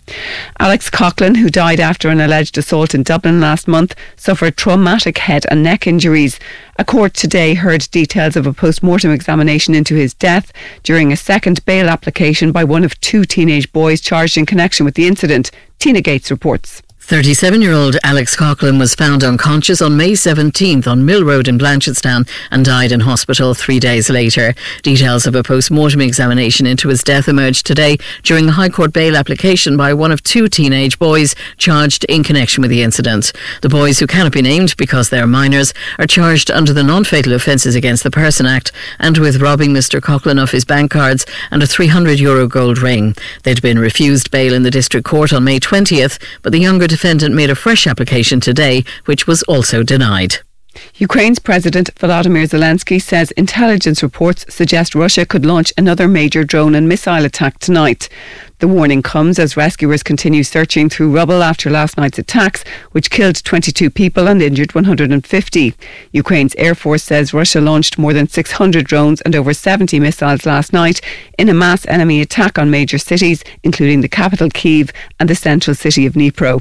Alex Coughlin, who died after an alleged assault in Dublin last month, suffered traumatic head and neck injuries. A court today heard details of a post-mortem examination into his death during a second bail application by one of two teenage boys charged in connection with the incident. Tina Gates reports. thirty-seven-year-old Alex Coughlin was found unconscious on May seventeenth on Mill Road in Blanchardstown and died in hospital three days later. Details of a post-mortem examination into his death emerged today during a High Court bail application by one of two teenage boys charged in connection with the incident. The boys, who cannot be named because they are minors, are charged under the Non-Fatal Offences Against the Person Act and with robbing Mister Coughlin of his bank cards and a three hundred euro gold ring. They'd been refused bail in the District Court on May twentieth, but the younger defendant made a fresh application today, which was also denied. Ukraine's President Volodymyr Zelensky says intelligence reports suggest Russia could launch another major drone and missile attack tonight. The warning comes as rescuers continue searching through rubble after last night's attacks, which killed twenty-two people and injured one hundred fifty. Ukraine's Air Force says Russia launched more than six hundred drones and over seventy missiles last night in a mass enemy attack on major cities, including the capital Kyiv and the central city of Dnipro.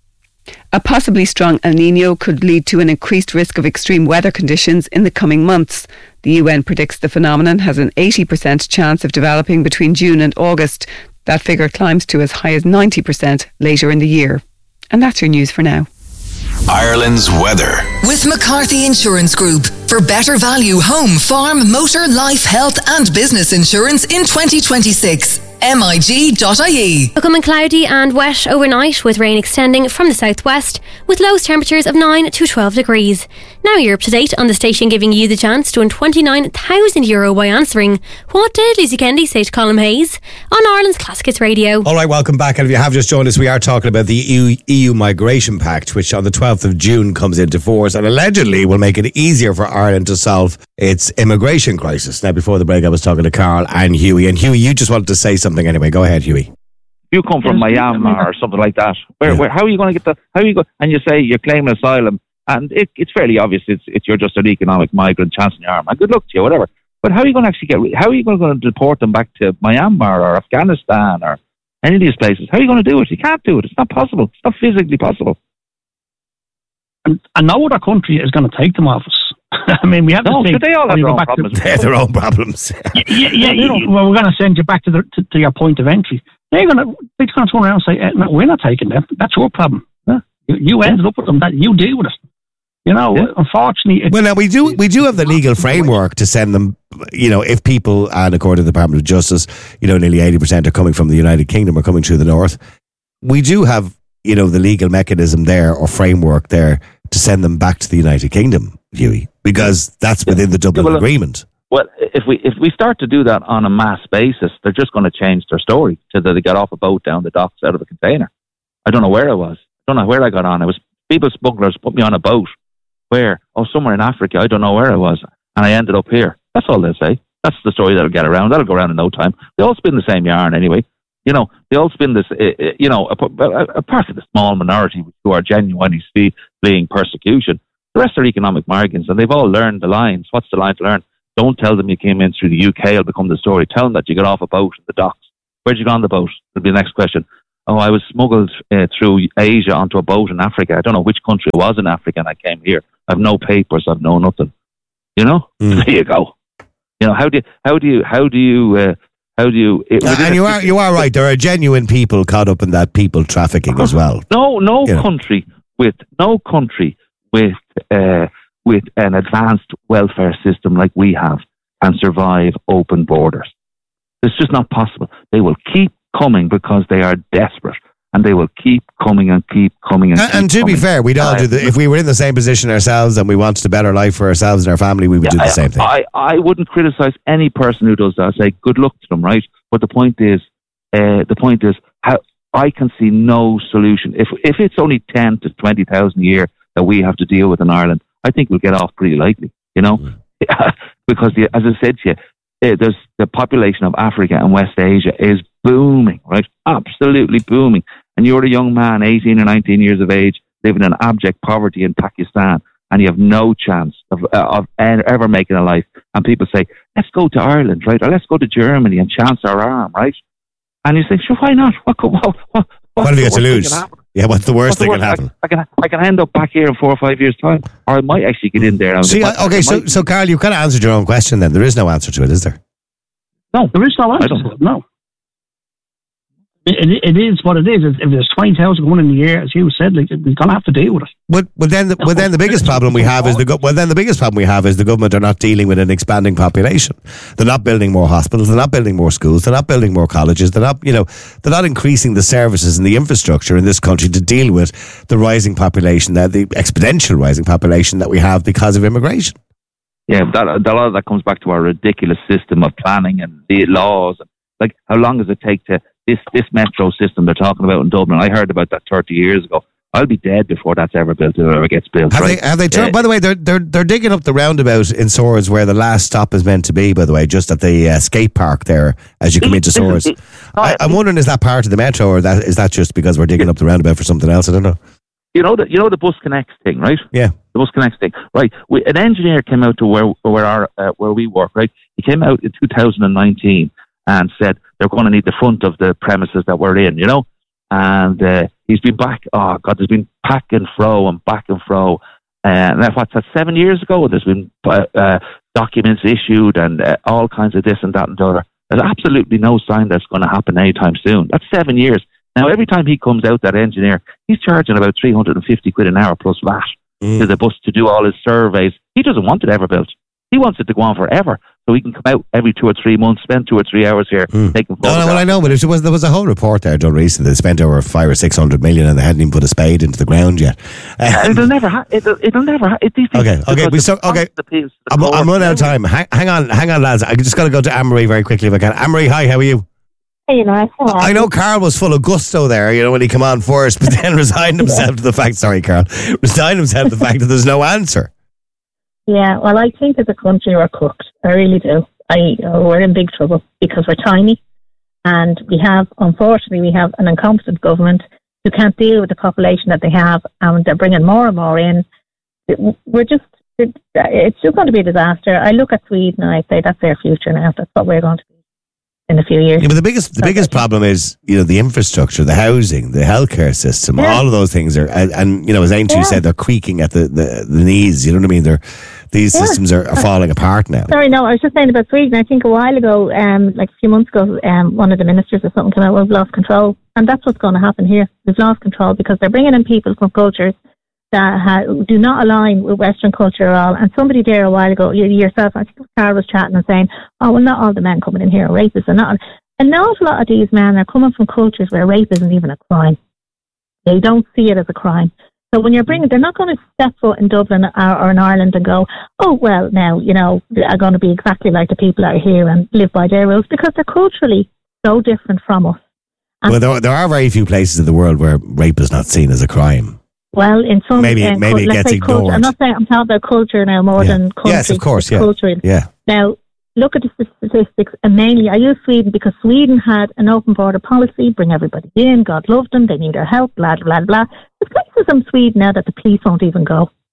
A possibly strong El Niño could lead to an increased risk of extreme weather conditions in the coming months. The U N predicts the phenomenon has an eighty percent chance of developing between June and August. That figure climbs to as high as ninety percent later in the year. And that's your news for now. Ireland's weather. With McCarthy Insurance Group. For better value home, farm, motor, life, health and business insurance in twenty twenty-six. M I G dot I E. Becoming cloudy and wet overnight with rain extending from the southwest with lowest temperatures of nine to twelve degrees. Now you're up to date on the station giving you the chance to win twenty-nine thousand euro by answering what did Lucy Kennedy say to Colin Hayes on Ireland's Classic Hits Radio. All right, welcome back. And if you have just joined us, we are talking about the E U, E U Migration Pact, which on the twelfth of June comes into force and allegedly will make it easier for Ireland to solve its immigration crisis. Now, before the break, I was talking to Carl and Huey. And Huey, you just wanted to say something anyway. Go ahead, Huey. You come from Myanmar or something like that. Where, Yeah. where, how are you going to get the? How are you go? And you say you're claiming asylum, and it, it's fairly obvious. It's, it's you're just an economic migrant, chancing your arm. And good luck to you, whatever. But how are you going to actually get? How are you going to deport them back to Myanmar or Afghanistan or any of these places? How are you going to do it? You can't do it. It's not possible. It's not physically possible. And, and no other country is going to take them off us. I mean, we have No, to think. so they all have when you their go own back to- problems. They have their own problems. yeah, yeah, yeah, well, we're going to send you back to, the, to, to your point of entry. They're going to they're going to turn around and say, eh, no, we're not taking them. That's your problem. Yeah. You, you ended up with them. That you deal with it. You know, unfortunately. It's, Well, now we do we do have the legal framework to send them. You know, if people, and according to the Department of Justice, you know, nearly eighty percent are coming from the United Kingdom or coming through the north. We do have, you know, the legal mechanism there or framework there to send them back to the United Kingdom, Huey, because that's within the Dublin Yeah, well, Agreement. Well, if we if we start to do that on a mass basis, they're just going to change their story to that they got off a boat down the docks out of a container. I don't know where I was. I don't know where I got on. I was people smugglers put me on a boat. Where? Oh, somewhere in Africa. I don't know where I was, and I ended up here. That's all they'll say. That's the story that'll get around. That'll go around in no time. They all spin the same yarn anyway. You know, they all spin this. Uh, you know, apart from the small minority who are genuinely fleeing persecution, The rest are economic migrants, and they've all learned the lines. What's the line to learn? Don't tell them you came in through the U K, it'll become the story. Tell them that you got off a boat in the docks. Where'd you go on the boat? It'll be the next question. Oh, I was smuggled uh, through Asia onto a boat in Africa. I don't know which country it was in Africa, and I came here. I have no papers. I have no nothing. You know? Mm. There you go. You know, how do you, how do you, how do you, uh, how do you... It, uh, and you are, you are right. There are genuine people caught up in that people trafficking as well. No, no you country know. with, no country with, uh, with an advanced welfare system like we have can survive open borders. It's just not possible. They will keep coming because they are desperate, and they will keep coming and keep coming and, and, keep and to coming. be fair, we'd all do the, if we were in the same position ourselves and we wanted a better life for ourselves and our family, we would Yeah, do the I, same thing. I, I wouldn't criticize any person who does that. I say good luck to them, right? But the point is, uh, the point is, how I can see no solution. If if it's only ten to twenty thousand a year that we have to deal with in Ireland, I think we'll get off pretty lightly. You know, mm. because the, as I said to you, uh, there's the population of Africa and West Asia is booming, right? Absolutely booming. And you're a young man, eighteen or nineteen years of age, living in abject poverty in Pakistan, and you have no chance of, uh, of ever making a life. And people say, let's go to Ireland, right? Or let's go to Germany and chance our arm, right? And you say, sure, why not? What, what, what, what, what have you got to lose? Yeah, what's the worst what's the thing worst? can happen? I, I, can, I can end up back here in four or five years' time, or I might actually get in there. And See, might, okay, so, so Carl, you kind of answered your own question then. There is no answer to it, is there? No, there is no answer to it, no. It, it, it is what it is. If there's twenty thousand going in the year, as you said, like, we're going to have to deal with it. But, but then, the, but then the biggest problem we have is the go- well. Then the biggest problem we have is the government are not dealing with an expanding population. They're not building more hospitals. They're not building more schools. They're not building more colleges. They're not, you know, they're not increasing the services and the infrastructure in this country to deal with the rising population, that the exponential rising population that we have because of immigration. Yeah, that, a lot of that comes back to our ridiculous system of planning and the laws. Like, how long does it take to this this metro system they're talking about in Dublin? I heard about that thirty years ago. I'll be dead before that's ever built, or ever gets built. Have right? they? Have they turned? Uh, by the way, they're they're they're digging up the roundabout in Swords where the last stop is meant to be. By the way, just at the uh, skate park there as you come into Swords. I, I'm wondering, is that part of the metro, or that is that just because we're digging up the roundabout for something else? I don't know. You know the you know the Bus Connects thing, right? Yeah, the Bus Connects thing, right? We, an engineer came out to where where our uh, where we work, right? He came out in two thousand nineteen and said they're going to need the front of the premises that we're in, you know. And uh, he's been back. Oh God, there's been back and fro and back and fro. And that's what's that? Seven years ago, there's been uh, uh, documents issued and uh, all kinds of this and that and the other. There's absolutely no sign that's going to happen anytime soon. That's seven years. Now, every time he comes out, that engineer, he's charging about three hundred fifty quid an hour plus V A T mm. to the bus to do all his surveys. He doesn't want it ever built. He wants it to go on forever, so he can come out every two or three months, spend two or three hours here, mm. taking photographs. No, no, well, I know, but it was, there was a whole report there done recently. They spent over five or six hundred million, and they hadn't even put a spade into the ground yet. Um, it'll never. Ha- it'll, it'll never. Ha- it, these okay, okay, we so, okay. The piece, the I'm, I'm running out of time. Hang, hang on, hang on, lads. I just got to go to Anne-Marie very quickly if I can. Anne-Marie, hi. How are you? Hey, you know, I know Carl was full of gusto there, you know, when he came on first, but then resigned himself to the fact. Sorry, Carl. Resigned himself to the fact that there's no answer. Yeah, well, I think as a country we're cooked. I really do. I uh, we're in big trouble because we're tiny, and we have, unfortunately, we have an incompetent government who can't deal with the population that they have, and they're bringing more and more in. We're just, it, it's just going to be a disaster. I look at Sweden and I say that's their future now. That's what we're going to be in a few years. Yeah, but the biggest, the so biggest problem is, you know, the infrastructure, the housing, the healthcare system. Yeah. All of those things are, and, and you know, as Aintree yeah. said, they're creaking at the, the, the knees. You know what I mean? They're these yeah. systems are, are falling apart now. Sorry, no, I was just saying about Sweden. I think a while ago, um, like a few months ago, um, one of the ministers or something came out, we've lost control, and that's what's going to happen here. We've lost control because they're bringing in people from cultures that ha- do not align with Western culture at all. And somebody there a while ago, you, yourself, I think Carl was chatting and saying, "Oh, well, not all the men coming in here are rapists," and not. An awful lot of these men are coming from cultures where rape isn't even a crime. They don't see it as a crime. So when you're bringing, they're not going to step foot in Dublin or, or in Ireland and go, "Oh, well, now, you know, are going to be exactly like the people that are here and live by their rules," because they're culturally so different from us. And well, there, there are very few places in the world where rape is not seen as a crime. Well, in some maybe um, maybe it gets ignored. Culture, I'm not saying I'm talking about culture now more yeah. than country. Yes, of course, yeah. Culture. Yeah. Now, look at the statistics, and mainly I use Sweden because Sweden had an open border policy, bring everybody in, God loved them, they need our help, blah, blah, blah. There's places in Sweden now that the police won't even go.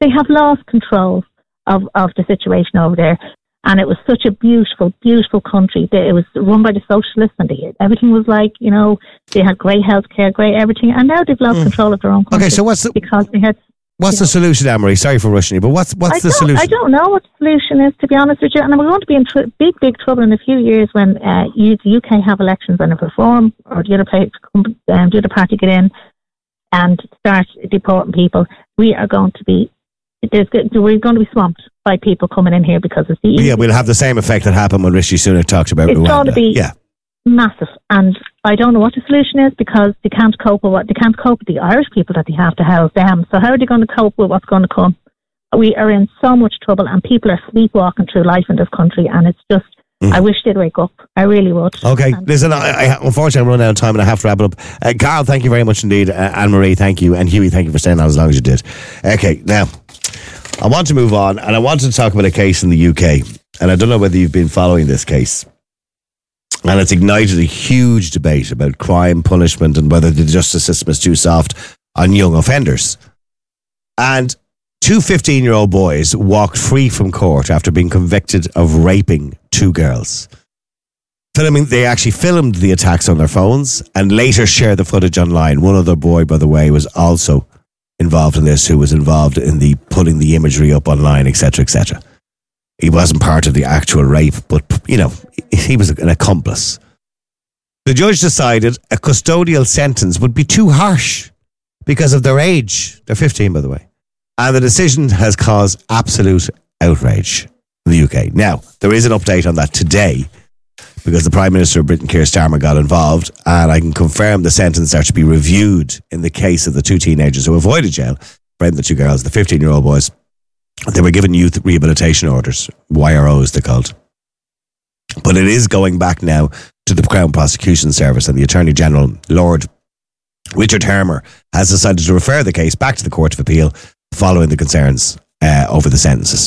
they have lost control of, of the situation over there. And it was such a beautiful, beautiful country. It was run by the socialists, and they, everything was like, you know, they had great health care, great everything. And now they've lost mm. control of their own country. Okay, so what's the, because they had, what's the know, solution, Anne-Marie? Sorry for rushing you, but what's what's I the solution? I don't know what the solution is, to be honest with you. And we're going to be in tr- big, big trouble in a few years when uh, you, the U K have elections and if reform or the other, party, um, the other party get in and start deporting people. We are going to be There's, we're going to be swamped by people coming in here because of the yeah, we'll have the same effect that happened when Rishi Sunak talked about it's Rwanda. It's going to be yeah. massive, and I don't know what the solution is because they can't cope with what they can't cope with the Irish people that they have to house them. So how are they going to cope with what's going to come? We are in so much trouble, and people are sleepwalking through life in this country, and it's just. Mm. I wish they'd wake up. I really would. Okay, and listen, I, I, unfortunately I'm running out of time and I have to wrap it up. Uh, Carl, thank you very much indeed. Uh, Anne-Marie, thank you. And Hughie, thank you for staying on as long as you did. Okay, now, I want to move on, and I wanted to talk about a case in the U K, and I don't know whether you've been following this case, and it's ignited a huge debate about crime, punishment, and whether the justice system is too soft on young offenders. And two fifteen-year-old boys walked free from court after being convicted of raping two girls. Filming, they actually filmed the attacks on their phones and later shared the footage online. One other boy, by the way, was also involved in this, who was involved in the putting the imagery up online, et cetera, et cetera. He wasn't part of the actual rape, but, you know, he was an accomplice. The judge decided a custodial sentence would be too harsh because of their age. They're fifteen, by the way. And the decision has caused absolute outrage in the U K. Now, there is an update on that today because the Prime Minister of Britain, Keir Starmer, got involved, and I can confirm the sentence are to be reviewed in the case of the two teenagers who avoided jail, raping the two girls, the fifteen-year-old boys. They were given youth rehabilitation orders, Y R Os they're called. But it is going back now to the Crown Prosecution Service, and the Attorney General, Lord Richard Hermer, has decided to refer the case back to the Court of Appeal following the concerns uh, over the sentences.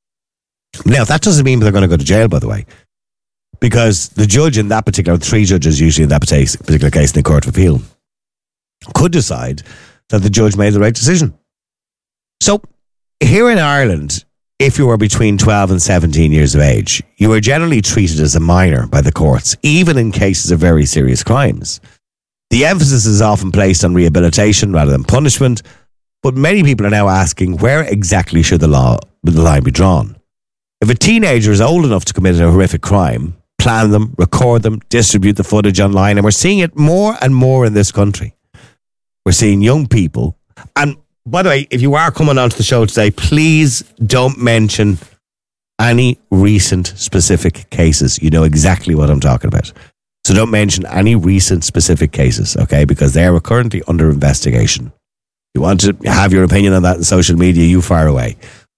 Now, that doesn't mean they're going to go to jail, by the way, because the judge in that particular, three judges usually in that particular case in the Court of Appeal, could decide that the judge made the right decision. So, here in Ireland, if you were between twelve and seventeen years of age, you were generally treated as a minor by the courts, even in cases of very serious crimes. The emphasis is often placed on rehabilitation rather than punishment, but many people are now asking, where exactly should the law, the line be drawn? If a teenager is old enough to commit a horrific crime, plan them, record them, distribute the footage online, and we're seeing it more and more in this country. We're seeing young people, and by the way, if you are coming onto the show today, please don't mention any recent specific cases. You know exactly what I'm talking about. So don't mention any recent specific cases, okay? Because they are currently under investigation. You want to have your opinion on that in social media, you fire away.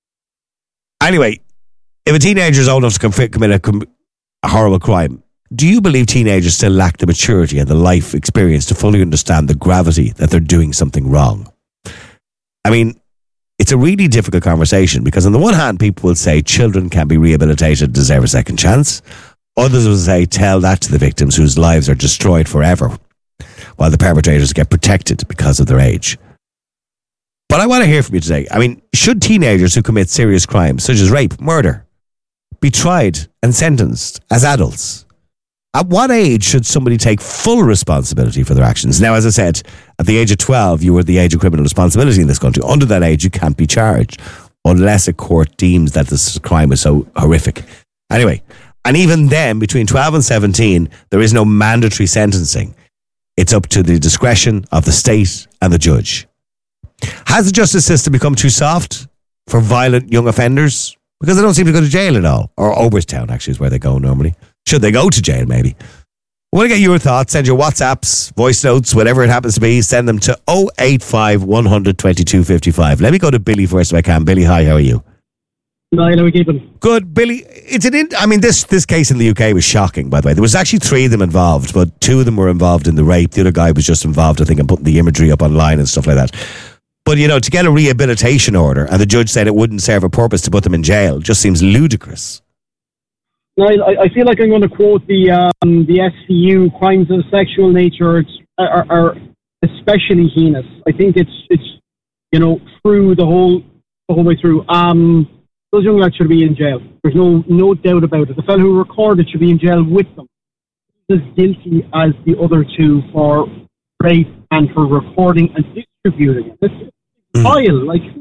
Anyway, if a teenager is old enough to commit a, com- a horrible crime, do you believe teenagers still lack the maturity and the life experience to fully understand the gravity that they're doing something wrong? I mean, it's a really difficult conversation because on the one hand, people will say children can be rehabilitated, deserve a second chance. Others will say tell that to the victims whose lives are destroyed forever, while the perpetrators get protected because of their age. But I want to hear from you today. I mean, should teenagers who commit serious crimes, such as rape, murder, be tried and sentenced as adults? At what age should somebody take full responsibility for their actions? Now, as I said, at the age of twelve, you were the age of criminal responsibility in this country. Under that age, you can't be charged unless a court deems that this crime is so horrific. Anyway, and even then, between twelve and seventeen, there is no mandatory sentencing. It's up to the discretion of the state and the judge. Has the justice system become too soft for violent young offenders? Because they don't seem to go to jail at all. Or Oberstown, actually, is where they go normally. Should they go to jail, maybe? I want to get your thoughts. Send your WhatsApps, voice notes, whatever it happens to be. Send them to oh eight five, one hundred, twenty-two fifty-five. Let me go to Billy first if I can. Billy, hi, how are you? Hi, how are we keeping? Good, Billy. It's an. In, I mean, this this case in the U K was shocking, by the way. There was actually three of them involved, but two of them were involved in the rape. The other guy was just involved, I think, in putting the imagery up online and stuff like that. But, you know, to get a rehabilitation order and the judge said it wouldn't serve a purpose to put them in jail just seems ludicrous. No, I, I feel like I'm going to quote the um, the S C U. Crimes of sexual nature are, are especially heinous. I think it's it's you know through the whole the whole way through. Um, those young lads should be in jail. There's no no doubt about it. The fellow who recorded should be in jail with them. He's as guilty as the other two for rape and for recording and distributing it. It's vile. Like,